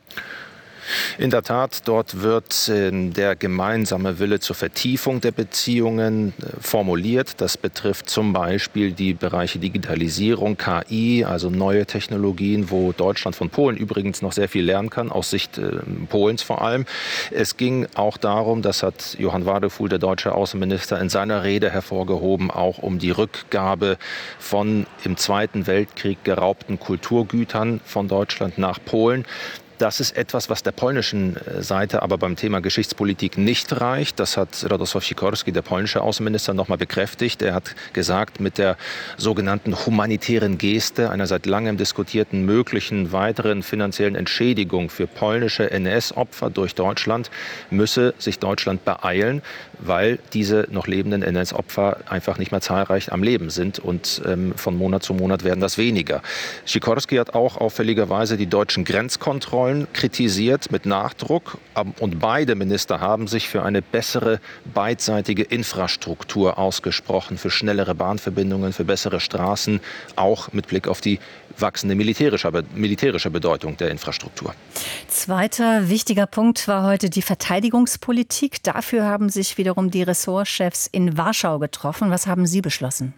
In der Tat, dort wird der gemeinsame Wille zur Vertiefung der Beziehungen formuliert. Das betrifft zum Beispiel die Bereiche Digitalisierung, KI, also neue Technologien, wo Deutschland von Polen übrigens noch sehr viel lernen kann, aus Sicht Polens vor allem. Es ging auch darum, das hat Johann Wadefuhl, der deutsche Außenminister, in seiner Rede hervorgehoben, auch um die Rückgabe von im Zweiten Weltkrieg geraubten Kulturgütern von Deutschland nach Polen. Das ist etwas, was der polnischen Seite aber beim Thema Geschichtspolitik nicht reicht. Das hat Radosław Sikorski, der polnische Außenminister, noch mal bekräftigt. Er hat gesagt, mit der sogenannten humanitären Geste, einer seit langem diskutierten möglichen weiteren finanziellen Entschädigung für polnische NS-Opfer durch Deutschland, müsse sich Deutschland beeilen, weil diese noch lebenden NS-Opfer einfach nicht mehr zahlreich am Leben sind. Und von Monat zu Monat werden das weniger. Sikorski hat auch auffälligerweise die deutschen Grenzkontrollen kritisiert mit Nachdruck. Und beide Minister haben sich für eine bessere beidseitige Infrastruktur ausgesprochen, für schnellere Bahnverbindungen, für bessere Straßen, auch mit Blick auf die wachsende militärische Bedeutung der Infrastruktur. Zweiter wichtiger Punkt war heute die Verteidigungspolitik. Dafür haben sich wiederum die Ressortchefs in Warschau getroffen. Was haben Sie beschlossen?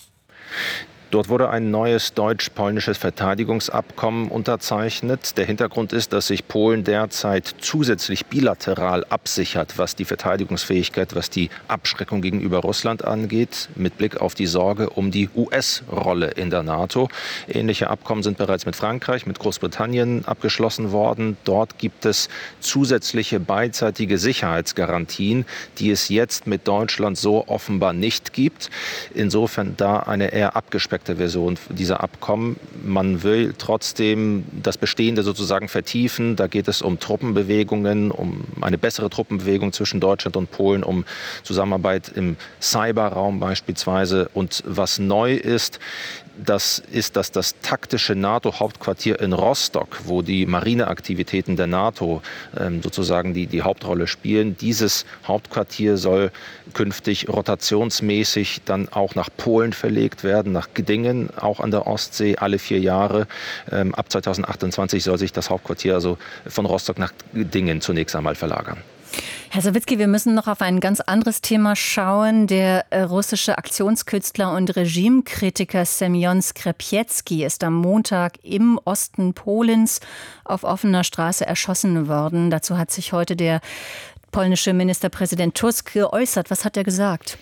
Dort wurde ein neues deutsch-polnisches Verteidigungsabkommen unterzeichnet. Der Hintergrund ist, dass sich Polen derzeit zusätzlich bilateral absichert, was die Verteidigungsfähigkeit, was die Abschreckung gegenüber Russland angeht, mit Blick auf die Sorge um die US-Rolle in der NATO. Ähnliche Abkommen sind bereits mit Frankreich, mit Großbritannien abgeschlossen worden. Dort gibt es zusätzliche beidseitige Sicherheitsgarantien, die es jetzt mit Deutschland so offenbar nicht gibt. Insofern da eine eher abgespeckte Version dieser Abkommen. Man will trotzdem das Bestehende sozusagen vertiefen. Da geht es um Truppenbewegungen, um eine bessere Truppenbewegung zwischen Deutschland und Polen, um Zusammenarbeit im Cyberraum beispielsweise. Und was neu ist, dass das taktische NATO-Hauptquartier in Rostock, wo die Marineaktivitäten der NATO sozusagen die Hauptrolle spielen, dieses Hauptquartier soll künftig rotationsmäßig dann auch nach Polen verlegt werden, nach Gdingen, auch an der Ostsee, alle 4 Jahre. Ab 2028 soll sich das Hauptquartier also von Rostock nach Gdingen zunächst einmal verlagern. Herr Sawicki, wir müssen noch auf ein ganz anderes Thema schauen. Der russische Aktionskünstler und Regimekritiker Semjon Skrzepecki ist am Montag im Osten Polens auf offener Straße erschossen worden. Dazu hat sich heute der polnische Ministerpräsident Tusk geäußert. Was hat er gesagt?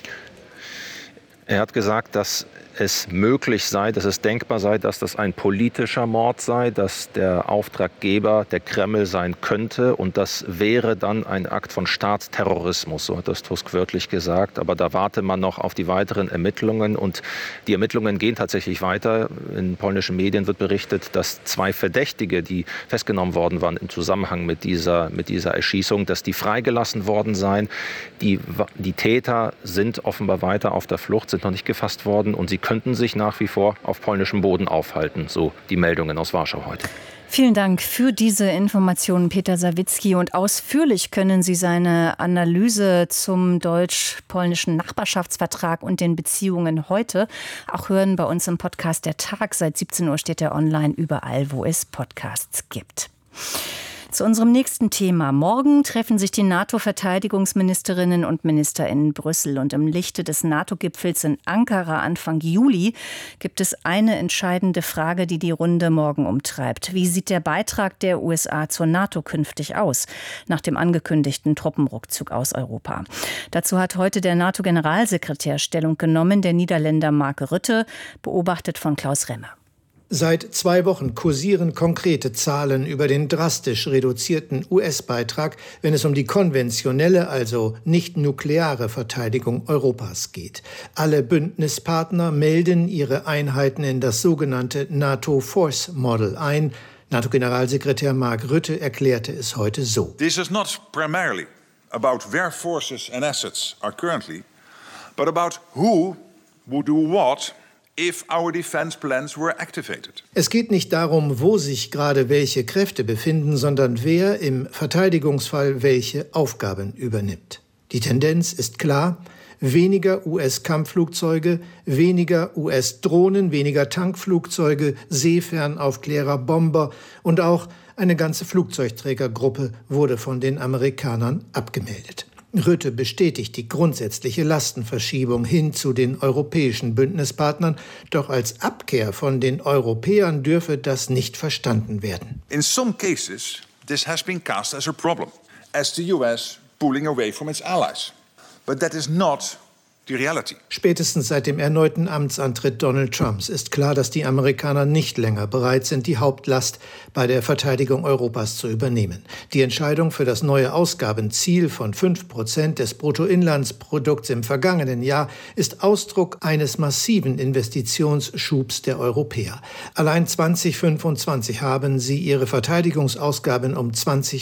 Er hat gesagt, dass es möglich sei, dass es denkbar sei, dass das ein politischer Mord sei, dass der Auftraggeber der Kreml sein könnte und das wäre dann ein Akt von Staatsterrorismus, so hat das Tusk wörtlich gesagt. Aber da warte man noch auf die weiteren Ermittlungen und die Ermittlungen gehen tatsächlich weiter. In polnischen Medien wird berichtet, dass 2 Verdächtige, die festgenommen worden waren im Zusammenhang mit dieser Erschießung, dass die freigelassen worden seien. Die Täter sind offenbar weiter auf der Flucht, sind noch nicht gefasst worden und sie könnten sich nach wie vor auf polnischem Boden aufhalten, so die Meldungen aus Warschau heute. Vielen Dank für diese Informationen, Peter Sawicki. Und ausführlich können Sie seine Analyse zum deutsch-polnischen Nachbarschaftsvertrag und den Beziehungen heute auch hören bei uns im Podcast Der Tag. Seit 17 Uhr steht er online überall, wo es Podcasts gibt. Zu unserem nächsten Thema. Morgen treffen sich die NATO-Verteidigungsministerinnen und Minister in Brüssel. Und im Lichte des NATO-Gipfels in Ankara Anfang Juli gibt es eine entscheidende Frage, die die Runde morgen umtreibt. Wie sieht der Beitrag der USA zur NATO künftig aus, nach dem angekündigten Truppenrückzug aus Europa? Dazu hat heute der NATO-Generalsekretär Stellung genommen, der Niederländer Mark Rutte, beobachtet von Klaus Remmer. Seit 2 Wochen kursieren konkrete Zahlen über den drastisch reduzierten US-Beitrag, wenn es um die konventionelle, also nicht nukleare Verteidigung Europas geht. Alle Bündnispartner melden ihre Einheiten in das sogenannte NATO Force Model ein. NATO-Generalsekretär Mark Rutte erklärte es heute so. This is not primarily about where forces and assets are currently, but about who would do what if our defense plans were activated. Es geht nicht darum, wo sich gerade welche Kräfte befinden, sondern wer im Verteidigungsfall welche Aufgaben übernimmt. Die Tendenz ist klar: weniger US-Kampfflugzeuge, weniger US-Drohnen, weniger Tankflugzeuge, Seefernaufklärer, Bomber und auch eine ganze Flugzeugträgergruppe wurde von den Amerikanern abgemeldet. Rutte bestätigt die grundsätzliche Lastenverschiebung hin zu den europäischen Bündnispartnern, doch als Abkehr von den Europäern dürfe das nicht verstanden werden. In some cases, this has been cast as a problem, as the US pulling away from its allies. But that is not die Reality. Spätestens seit dem erneuten Amtsantritt Donald Trumps ist klar, dass die Amerikaner nicht länger bereit sind, die Hauptlast bei der Verteidigung Europas zu übernehmen. Die Entscheidung für das neue Ausgabenziel von 5% des Bruttoinlandsprodukts im vergangenen Jahr ist Ausdruck eines massiven Investitionsschubs der Europäer. Allein 2025 haben sie ihre Verteidigungsausgaben um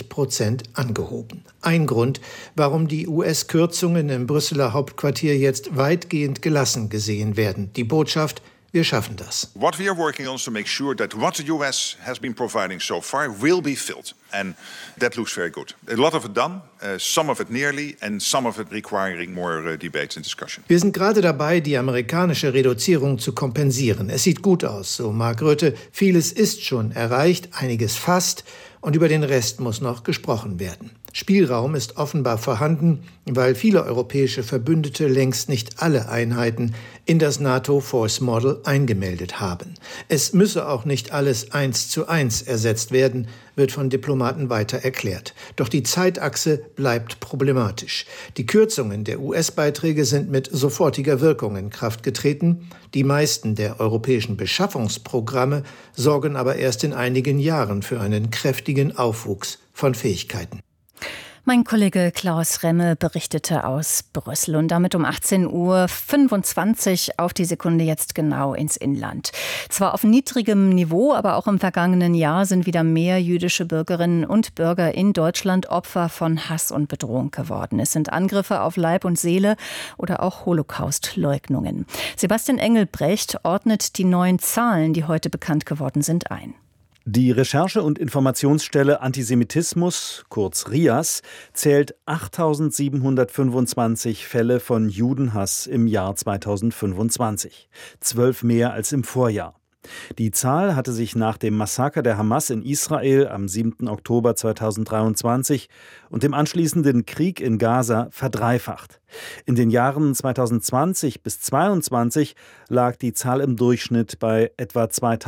20% angehoben. Ein Grund, warum die US-Kürzungen im Brüsseler Hauptquartier jetzt weitgehend gelassen gesehen werden. Die Botschaft: wir schaffen das. What we are working on is to make sure that what the US has been providing so far will be filled. And that looks very good. A lot of it done, some of it nearly, and some of it requiring more debates and discussion. Wir sind gerade dabei, die amerikanische Reduzierung zu kompensieren. Es sieht gut aus, so Mark Rutte. Vieles ist schon erreicht, einiges fast, und über den Rest muss noch gesprochen werden. Spielraum ist offenbar vorhanden, weil viele europäische Verbündete längst nicht alle Einheiten in das NATO Force Model eingemeldet haben. Es müsse auch nicht alles 1:1 ersetzt werden, wird von Diplomaten weiter erklärt. Doch die Zeitachse bleibt problematisch. Die Kürzungen der US-Beiträge sind mit sofortiger Wirkung in Kraft getreten. Die meisten der europäischen Beschaffungsprogramme sorgen aber erst in einigen Jahren für einen kräftigen Aufwuchs von Fähigkeiten. Mein Kollege Klaus Remme berichtete aus Brüssel und damit um 18:25 Uhr auf die Sekunde jetzt genau ins Inland. Zwar auf niedrigem Niveau, aber auch im vergangenen Jahr sind wieder mehr jüdische Bürgerinnen und Bürger in Deutschland Opfer von Hass und Bedrohung geworden. Es sind Angriffe auf Leib und Seele oder auch Holocaust-Leugnungen. Sebastian Engelbrecht ordnet die neuen Zahlen, die heute bekannt geworden sind, ein. Die Recherche- und Informationsstelle Antisemitismus, kurz RIAS, zählt 8.725 Fälle von Judenhass im Jahr 2025. 12 mehr als im Vorjahr. Die Zahl hatte sich nach dem Massaker der Hamas in Israel am 7. Oktober 2023 und dem anschließenden Krieg in Gaza verdreifacht. In den Jahren 2020 bis 2022 lag die Zahl im Durchschnitt bei etwa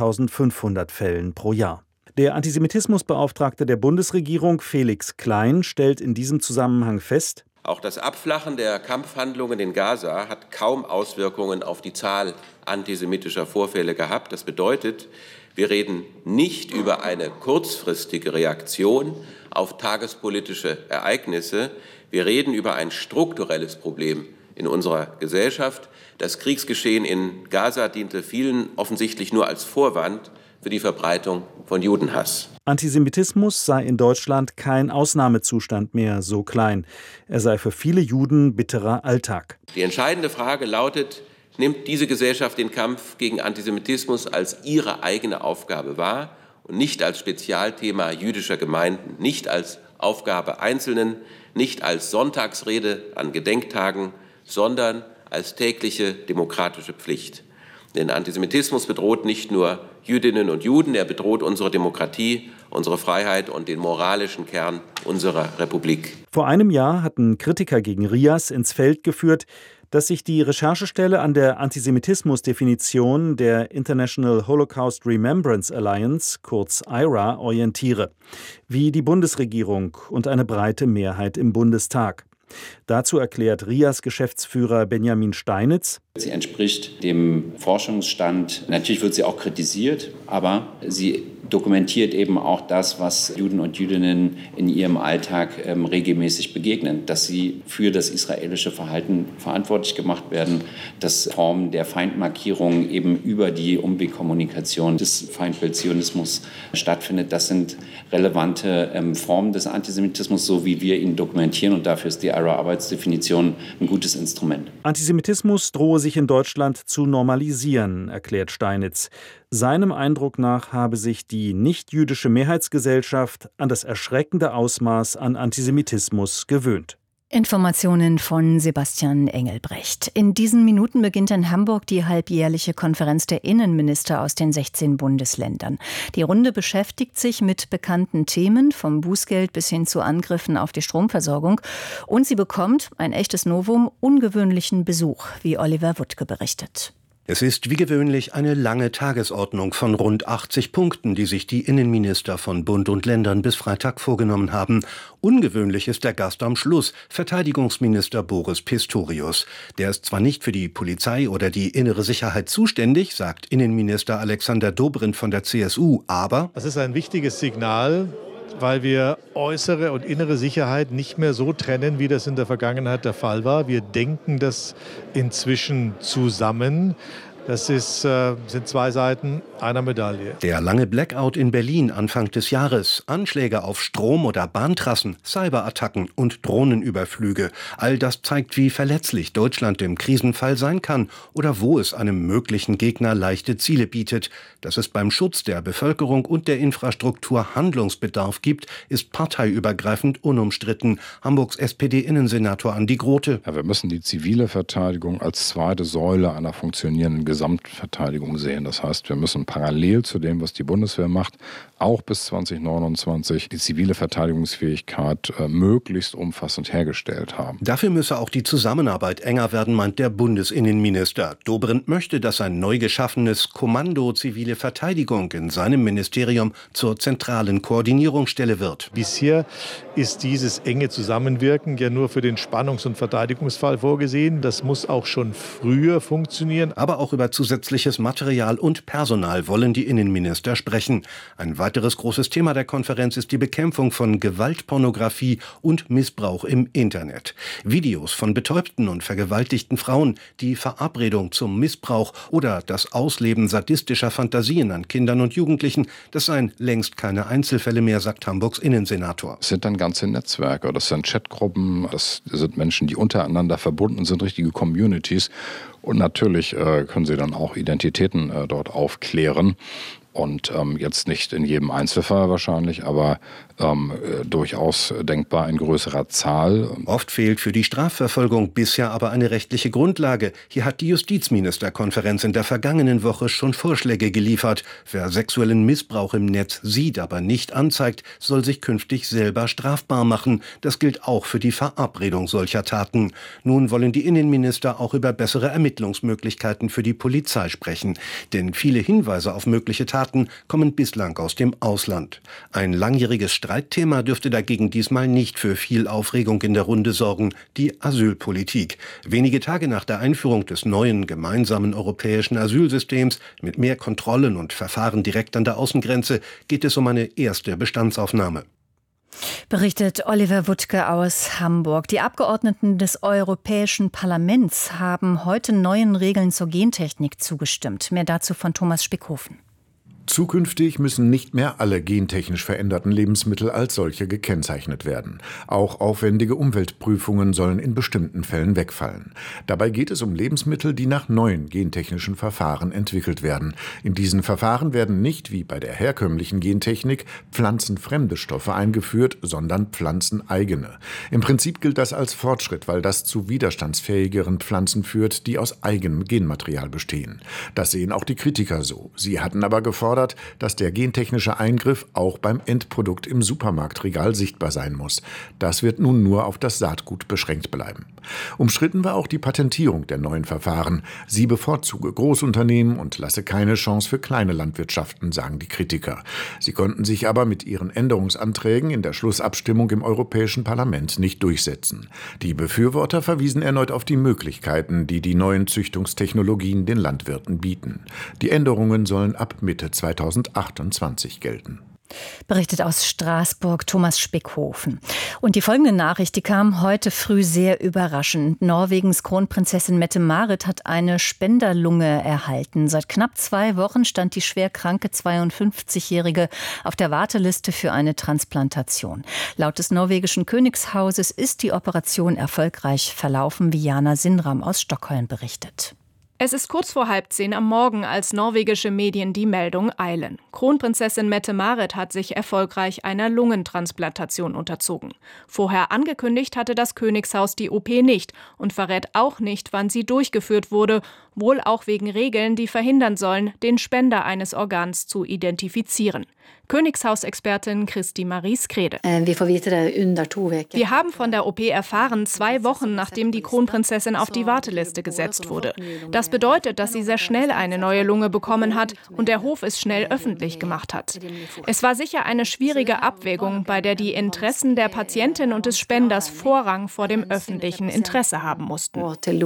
2500 Fällen pro Jahr. Der Antisemitismusbeauftragte der Bundesregierung, Felix Klein, stellt in diesem Zusammenhang fest: Auch das Abflachen der Kampfhandlungen in Gaza hat kaum Auswirkungen auf die Zahl antisemitischer Vorfälle gehabt. Das bedeutet, wir reden nicht über eine kurzfristige Reaktion auf tagespolitische Ereignisse. Wir reden über ein strukturelles Problem in unserer Gesellschaft. Das Kriegsgeschehen in Gaza diente vielen offensichtlich nur als Vorwand für die Verbreitung von Judenhass. Antisemitismus sei in Deutschland kein Ausnahmezustand mehr, so Klein. Er sei für viele Juden bitterer Alltag. Die entscheidende Frage lautet: Nimmt diese Gesellschaft den Kampf gegen Antisemitismus als ihre eigene Aufgabe wahr und nicht als Spezialthema jüdischer Gemeinden, nicht als Aufgabe Einzelnen, nicht als Sonntagsrede an Gedenktagen, sondern als tägliche demokratische Pflicht? Denn Antisemitismus bedroht nicht nur Jüdinnen und Juden, er bedroht unsere Demokratie, unsere Freiheit und den moralischen Kern unserer Republik. Vor einem Jahr hatten Kritiker gegen Rias ins Feld geführt, dass sich die Recherchestelle an der Antisemitismusdefinition der International Holocaust Remembrance Alliance, kurz IHRA, orientiere, wie die Bundesregierung und eine breite Mehrheit im Bundestag. Dazu erklärt Rias Geschäftsführer Benjamin Steinitz: Sie entspricht dem Forschungsstand. Natürlich wird sie auch kritisiert, aber sie dokumentiert eben auch das, was Juden und Jüdinnen in ihrem Alltag regelmäßig begegnen, dass sie für das israelische Verhalten verantwortlich gemacht werden, dass Formen der Feindmarkierung eben über die Umwegkommunikation des Feindbilds Zionismus stattfindet. Das sind relevante Formen des Antisemitismus, so wie wir ihn dokumentieren, und dafür ist die IHRA-Arbeitsdefinition ein gutes Instrument. Antisemitismus drohe sich in Deutschland zu normalisieren, erklärt Steinitz. Seinem Eindruck nach habe sich die nicht-jüdische Mehrheitsgesellschaft an das erschreckende Ausmaß an Antisemitismus gewöhnt. Informationen von Sebastian Engelbrecht. In diesen Minuten beginnt in Hamburg die halbjährliche Konferenz der Innenminister aus den 16 Bundesländern. Die Runde beschäftigt sich mit bekannten Themen, vom Bußgeld bis hin zu Angriffen auf die Stromversorgung. Und sie bekommt, ein echtes Novum, ungewöhnlichen Besuch, wie Oliver Wuttke berichtet. Es ist wie gewöhnlich eine lange Tagesordnung von rund 80 Punkten, die sich die Innenminister von Bund und Ländern bis Freitag vorgenommen haben. Ungewöhnlich ist der Gast am Schluss, Verteidigungsminister Boris Pistorius. Der ist zwar nicht für die Polizei oder die innere Sicherheit zuständig, sagt Innenminister Alexander Dobrindt von der CSU, aber das ist ein wichtiges Signal, weil wir äußere und innere Sicherheit nicht mehr so trennen, wie das in der Vergangenheit der Fall war. Wir denken das inzwischen zusammen. Das sind zwei Seiten einer Medaille. Der lange Blackout in Berlin Anfang des Jahres, Anschläge auf Strom- oder Bahntrassen, Cyberattacken und Drohnenüberflüge. All das zeigt, wie verletzlich Deutschland im Krisenfall sein kann oder wo es einem möglichen Gegner leichte Ziele bietet. Dass es beim Schutz der Bevölkerung und der Infrastruktur Handlungsbedarf gibt, ist parteiübergreifend unumstritten. Hamburgs SPD-Innensenator Andi Grote. Ja, wir müssen die zivile Verteidigung als zweite Säule einer funktionierenden Gesamtverteidigung sehen. Das heißt, wir müssen parallel zu dem, was die Bundeswehr macht, auch bis 2029 die zivile Verteidigungsfähigkeit möglichst umfassend hergestellt haben. Dafür müsse auch die Zusammenarbeit enger werden, meint der Bundesinnenminister. Dobrindt möchte, dass ein neu geschaffenes Kommando Zivile Verteidigung in seinem Ministerium zur zentralen Koordinierungsstelle wird. Bisher ist dieses enge Zusammenwirken ja nur für den Spannungs- und Verteidigungsfall vorgesehen. Das muss auch schon früher funktionieren. Aber auch über zusätzliches Material und Personal wollen die Innenminister sprechen. Ein weiteres großes Thema der Konferenz ist die Bekämpfung von Gewaltpornografie und Missbrauch im Internet. Videos von betäubten und vergewaltigten Frauen, die Verabredung zum Missbrauch oder das Ausleben sadistischer Fantasien an Kindern und Jugendlichen, das seien längst keine Einzelfälle mehr, sagt Hamburgs Innensenator. Es sind dann ganze Netzwerke, das sind Chatgruppen, das sind Menschen, die untereinander verbunden sind, richtige Communities. Und natürlich können sie dann auch Identitäten dort aufklären. Und jetzt nicht in jedem Einzelfall wahrscheinlich, aber durchaus denkbar in größerer Zahl. Oft fehlt für die Strafverfolgung bisher aber eine rechtliche Grundlage. Hier hat die Justizministerkonferenz in der vergangenen Woche schon Vorschläge geliefert. Wer sexuellen Missbrauch im Netz sieht, aber nicht anzeigt, soll sich künftig selber strafbar machen. Das gilt auch für die Verabredung solcher Taten. Nun wollen die Innenminister auch über bessere Ermittlungsmöglichkeiten für die Polizei sprechen. Denn viele Hinweise auf mögliche Taten kommen bislang aus dem Ausland. Ein langjähriges Streitthema dürfte dagegen diesmal nicht für viel Aufregung in der Runde sorgen, die Asylpolitik. Wenige Tage nach der Einführung des neuen gemeinsamen europäischen Asylsystems mit mehr Kontrollen und Verfahren direkt an der Außengrenze geht es um eine erste Bestandsaufnahme. Berichtet Oliver Wuttke aus Hamburg. Die Abgeordneten des Europäischen Parlaments haben heute neuen Regeln zur Gentechnik zugestimmt. Mehr dazu von Thomas Spickhofen. Zukünftig müssen nicht mehr alle gentechnisch veränderten Lebensmittel als solche gekennzeichnet werden. Auch aufwendige Umweltprüfungen sollen in bestimmten Fällen wegfallen. Dabei geht es um Lebensmittel, die nach neuen gentechnischen Verfahren entwickelt werden. In diesen Verfahren werden nicht, wie bei der herkömmlichen Gentechnik, pflanzenfremde Stoffe eingeführt, sondern pflanzeneigene. Im Prinzip gilt das als Fortschritt, weil das zu widerstandsfähigeren Pflanzen führt, die aus eigenem Genmaterial bestehen. Das sehen auch die Kritiker so. Sie hatten aber gefordert, dass der gentechnische Eingriff auch beim Endprodukt im Supermarktregal sichtbar sein muss. Das wird nun nur auf das Saatgut beschränkt bleiben. Umstritten war auch die Patentierung der neuen Verfahren. Sie bevorzuge Großunternehmen und lasse keine Chance für kleine Landwirtschaften, sagen die Kritiker. Sie konnten sich aber mit ihren Änderungsanträgen in der Schlussabstimmung im Europäischen Parlament nicht durchsetzen. Die Befürworter verwiesen erneut auf die Möglichkeiten, die die neuen Züchtungstechnologien den Landwirten bieten. Die Änderungen sollen ab Mitte 2028 gelten. Berichtet aus Straßburg Thomas Spickhofen. Und die folgende Nachricht, die kam heute früh sehr überraschend. Norwegens Kronprinzessin Mette-Marit hat eine Spenderlunge erhalten. Seit knapp 2 Wochen stand die schwerkranke 52-Jährige auf der Warteliste für eine Transplantation. Laut des norwegischen Königshauses ist die Operation erfolgreich verlaufen, wie Jana Sinram aus Stockholm berichtet. Es ist kurz vor 9:30 am Morgen, als norwegische Medien die Meldung eilen. Kronprinzessin Mette-Marit hat sich erfolgreich einer Lungentransplantation unterzogen. Vorher angekündigt hatte das Königshaus die OP nicht und verrät auch nicht, wann sie durchgeführt wurde, wohl auch wegen Regeln, die verhindern sollen, den Spender eines Organs zu identifizieren. Königshausexpertin Kristi Marie Skrede. Wir haben von der OP erfahren, 2 Wochen nachdem die Kronprinzessin auf die Warteliste gesetzt wurde. Das bedeutet, dass sie sehr schnell eine neue Lunge bekommen hat und der Hof es schnell öffentlich gemacht hat. Es war sicher eine schwierige Abwägung, bei der die Interessen der Patientin und des Spenders Vorrang vor dem öffentlichen Interesse haben mussten.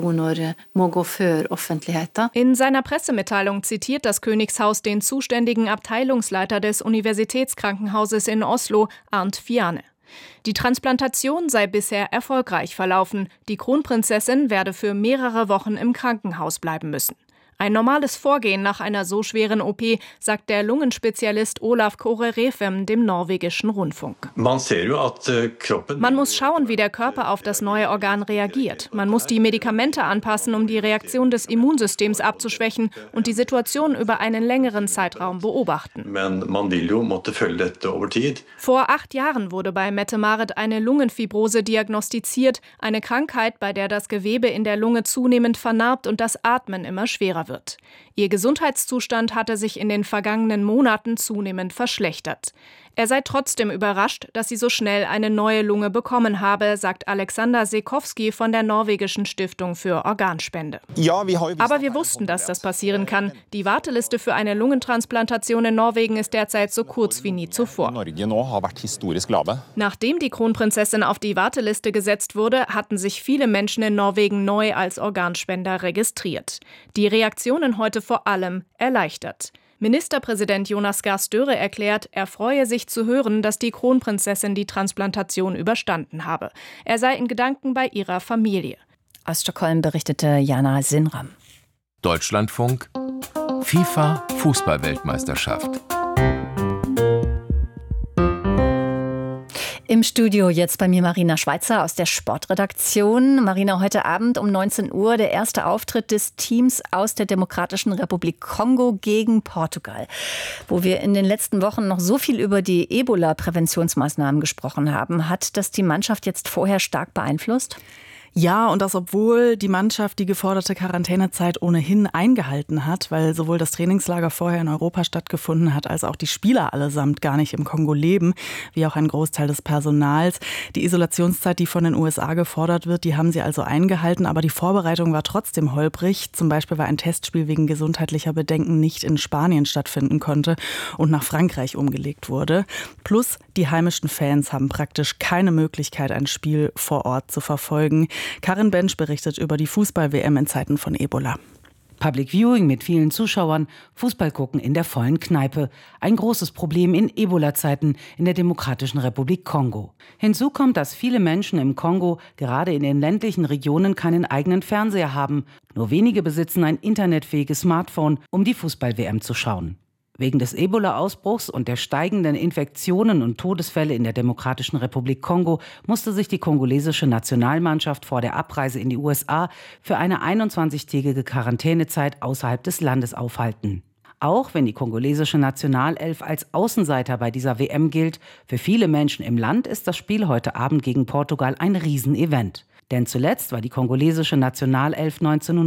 In seiner Pressemitteilung zitiert das Königshaus den zuständigen Abteilungsleiter des Universitätskrankenhauses in Oslo, Arnt Fiane. Die Transplantation sei bisher erfolgreich verlaufen. Die Kronprinzessin werde für mehrere Wochen im Krankenhaus bleiben müssen. Ein normales Vorgehen nach einer so schweren OP, sagt der Lungenspezialist Olaf Kåre Refem dem norwegischen Rundfunk. Man muss schauen, wie der Körper auf das neue Organ reagiert. Man muss die Medikamente anpassen, um die Reaktion des Immunsystems abzuschwächen und die Situation über einen längeren Zeitraum beobachten. Vor 8 Jahren wurde bei Mette-Marit eine Lungenfibrose diagnostiziert, eine Krankheit, bei der das Gewebe in der Lunge zunehmend vernarbt und das Atmen immer schwerer wird. Ihr Gesundheitszustand hatte sich in den vergangenen Monaten zunehmend verschlechtert. Er sei trotzdem überrascht, dass sie so schnell eine neue Lunge bekommen habe, sagt Alexander Sekowski von der norwegischen Stiftung für Organspende. Aber wir wussten, dass das passieren kann. Die Warteliste für eine Lungentransplantation in Norwegen ist derzeit so kurz wie nie zuvor. Nachdem die Kronprinzessin auf die Warteliste gesetzt wurde, hatten sich viele Menschen in Norwegen neu als Organspender registriert. Die Reaktionen heute vor allem erleichtert. Ministerpräsident Jonas Gahr Støre erklärt, er freue sich zu hören, dass die Kronprinzessin die Transplantation überstanden habe. Er sei in Gedanken bei ihrer Familie. Aus Stockholm berichtete Jana Sinram. Deutschlandfunk FIFA Fußball-Weltmeisterschaft. Im Studio jetzt bei mir Marina Schweizer aus der Sportredaktion. Marina, heute Abend um 19 Uhr der erste Auftritt des Teams aus der Demokratischen Republik Kongo gegen Portugal. Wo wir in den letzten Wochen noch so viel über die Ebola-Präventionsmaßnahmen gesprochen haben, hat das die Mannschaft jetzt vorher stark beeinflusst? Ja, und das obwohl die Mannschaft die geforderte Quarantänezeit ohnehin eingehalten hat, weil sowohl das Trainingslager vorher in Europa stattgefunden hat, als auch die Spieler allesamt gar nicht im Kongo leben, wie auch ein Großteil des Personals. Die Isolationszeit, die von den USA gefordert wird, die haben sie also eingehalten, aber die Vorbereitung war trotzdem holprig. Zum Beispiel, weil ein Testspiel wegen gesundheitlicher Bedenken nicht in Spanien stattfinden konnte und nach Frankreich umgelegt wurde. Plus, die heimischen Fans haben praktisch keine Möglichkeit, ein Spiel vor Ort zu verfolgen. Karin Bensch berichtet über die Fußball-WM in Zeiten von Ebola. Public Viewing mit vielen Zuschauern, Fußball gucken in der vollen Kneipe. Ein großes Problem in Ebola-Zeiten in der Demokratischen Republik Kongo. Hinzu kommt, dass viele Menschen im Kongo, gerade in den ländlichen Regionen, keinen eigenen Fernseher haben. Nur wenige besitzen ein internetfähiges Smartphone, um die Fußball-WM zu schauen. Wegen des Ebola-Ausbruchs und der steigenden Infektionen und Todesfälle in der Demokratischen Republik Kongo musste sich die kongolesische Nationalmannschaft vor der Abreise in die USA für eine 21-tägige Quarantänezeit außerhalb des Landes aufhalten. Auch wenn die kongolesische Nationalelf als Außenseiter bei dieser WM gilt, für viele Menschen im Land ist das Spiel heute Abend gegen Portugal ein Riesenevent. Denn zuletzt war die kongolesische Nationalelf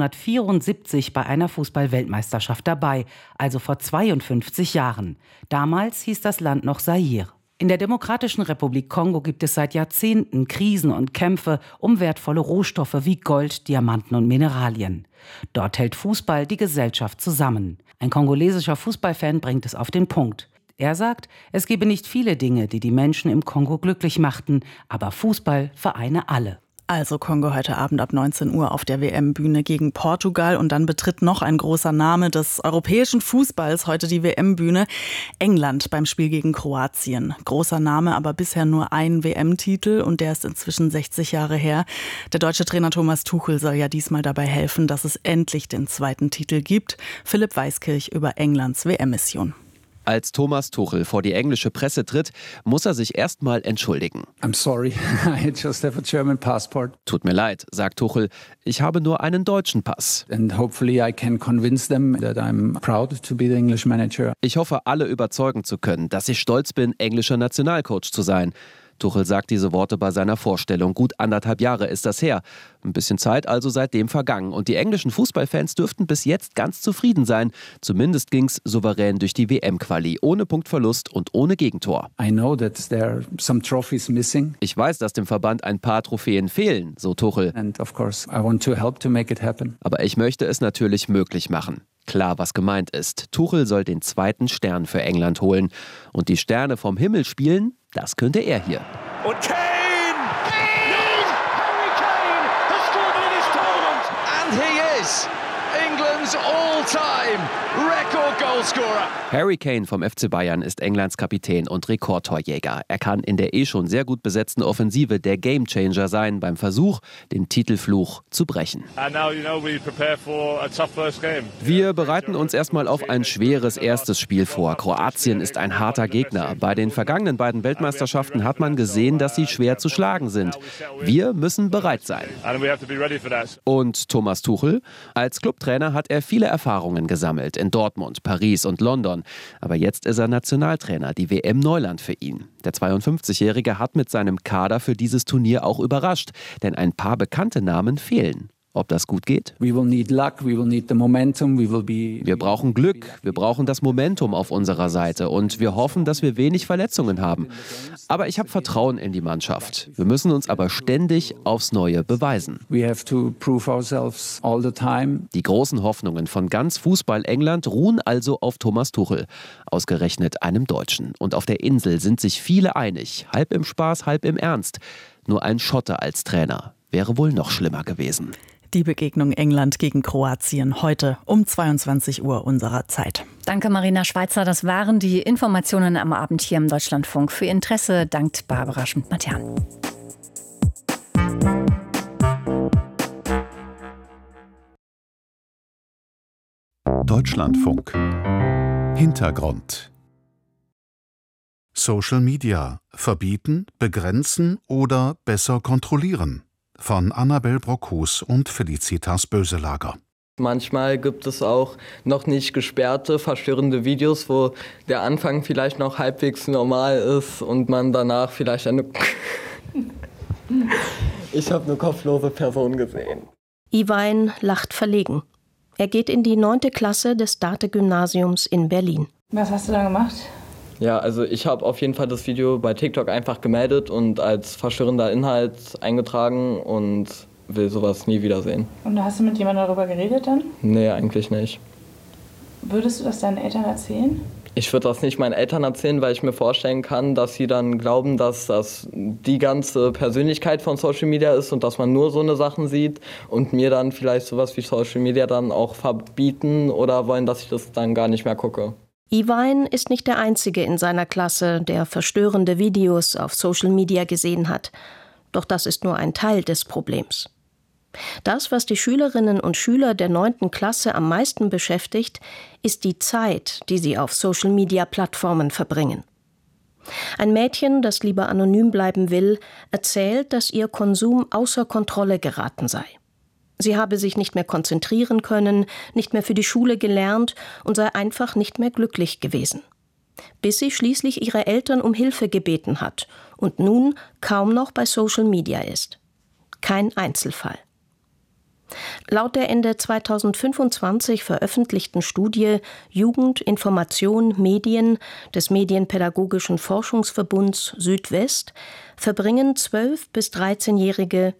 1974 bei einer Fußball-Weltmeisterschaft dabei, also vor 52 Jahren. Damals hieß das Land noch Zaire. In der Demokratischen Republik Kongo gibt es seit Jahrzehnten Krisen und Kämpfe um wertvolle Rohstoffe wie Gold, Diamanten und Mineralien. Dort hält Fußball die Gesellschaft zusammen. Ein kongolesischer Fußballfan bringt es auf den Punkt. Er sagt, es gebe nicht viele Dinge, die die Menschen im Kongo glücklich machten, aber Fußball vereine alle. Also Kongo heute Abend ab 19 Uhr auf der WM-Bühne gegen Portugal. Und dann betritt noch ein großer Name des europäischen Fußballs heute die WM-Bühne. England beim Spiel gegen Kroatien. Großer Name, aber bisher nur ein WM-Titel und der ist inzwischen 60 Jahre her. Der deutsche Trainer Thomas Tuchel soll ja diesmal dabei helfen, dass es endlich den zweiten Titel gibt. Philipp Weiskirch über Englands WM-Mission. Als Thomas Tuchel vor die englische Presse tritt, muss er sich erstmal entschuldigen. I'm sorry, I just have a German passport. Tut mir leid, sagt Tuchel, ich habe nur einen deutschen Pass. And hopefully I can convince them that I'm proud to be the English manager. Ich hoffe, alle überzeugen zu können, dass ich stolz bin, englischer Nationalcoach zu sein. Tuchel sagt diese Worte bei seiner Vorstellung. Gut 1,5 Jahre ist das her. Ein bisschen Zeit also seitdem vergangen. Und die englischen Fußballfans dürften bis jetzt ganz zufrieden sein. Zumindest ging's souverän durch die WM-Quali. Ohne Punktverlust und ohne Gegentor. I know that there are some trophies missing. Ich weiß, dass dem Verband ein paar Trophäen fehlen, so Tuchel. And of course, I want to help to make it happen. Aber ich möchte es natürlich möglich machen. Klar, was gemeint ist. Tuchel soll den zweiten Stern für England holen. Und die Sterne vom Himmel spielen, das könnte er hier. Und Kane! Kane! Harry Kane has scored in this tournament! And he is England's all-time record goalscorer. Harry Kane vom FC Bayern ist Englands Kapitän und Rekordtorjäger. Er kann in der schon sehr gut besetzten Offensive der Gamechanger sein beim Versuch, den Titelfluch zu brechen. Wir bereiten uns erstmal auf ein schweres erstes Spiel vor. Kroatien ist ein harter Gegner. Bei den vergangenen beiden Weltmeisterschaften hat man gesehen, dass sie schwer zu schlagen sind. Wir müssen bereit sein. Und Thomas Tuchel? Als Clubtrainer hat er viele Erfahrungen gesammelt in Dortmund, Paris und London. Aber jetzt ist er Nationaltrainer, die WM Neuland für ihn. Der 52-Jährige hat mit seinem Kader für dieses Turnier auch überrascht, denn ein paar bekannte Namen fehlen. Ob das gut geht? Wir brauchen Glück, wir brauchen das Momentum auf unserer Seite und wir hoffen, dass wir wenig Verletzungen haben. Aber ich habe Vertrauen in die Mannschaft. Wir müssen uns aber ständig aufs Neue beweisen. We have to prove ourselves all the time. Die großen Hoffnungen von ganz Fußball-England ruhen also auf Thomas Tuchel, ausgerechnet einem Deutschen. Und auf der Insel sind sich viele einig, halb im Spaß, halb im Ernst. Nur ein Schotte als Trainer wäre wohl noch schlimmer gewesen. Die Begegnung England gegen Kroatien heute um 22 Uhr unserer Zeit. Danke, Marina Schweizer. Das waren die Informationen am Abend hier im Deutschlandfunk. Für Ihr Interesse dankt Barbara Schmidt-Matern. Deutschlandfunk. Hintergrund. Social Media: Verbieten, begrenzen oder besser kontrollieren? Von Annabel Brockhus und Felicitas Böselager. Manchmal gibt es auch noch nicht gesperrte, verstörende Videos, wo der Anfang vielleicht noch halbwegs normal ist und man danach vielleicht eine... Ich habe eine kopflose Person gesehen. Iwein lacht verlegen. Er geht in die 9. Klasse des Date-Gymnasiums in Berlin. Was hast du da gemacht? Ja, also ich habe auf jeden Fall das Video bei TikTok einfach gemeldet und als verstörender Inhalt eingetragen und will sowas nie wiedersehen. Und hast du mit jemandem darüber geredet dann? Nee, eigentlich nicht. Würdest du das deinen Eltern erzählen? Ich würde das nicht meinen Eltern erzählen, weil ich mir vorstellen kann, dass sie dann glauben, dass das die ganze Persönlichkeit von Social Media ist und dass man nur so eine Sachen sieht und mir dann vielleicht sowas wie Social Media dann auch verbieten oder wollen, dass ich das dann gar nicht mehr gucke. Iwein ist nicht der Einzige in seiner Klasse, der verstörende Videos auf Social Media gesehen hat. Doch das ist nur ein Teil des Problems. Das, was die Schülerinnen und Schüler der 9. Klasse am meisten beschäftigt, ist die Zeit, die sie auf Social-Media-Plattformen verbringen. Ein Mädchen, das lieber anonym bleiben will, erzählt, dass ihr Konsum außer Kontrolle geraten sei. Sie habe sich nicht mehr konzentrieren können, nicht mehr für die Schule gelernt und sei einfach nicht mehr glücklich gewesen. Bis sie schließlich ihre Eltern um Hilfe gebeten hat und nun kaum noch bei Social Media ist. Kein Einzelfall. Laut der Ende 2025 veröffentlichten Studie Jugend, Information, Medien des Medienpädagogischen Forschungsverbunds Südwest verbringen 12- bis 13-Jährige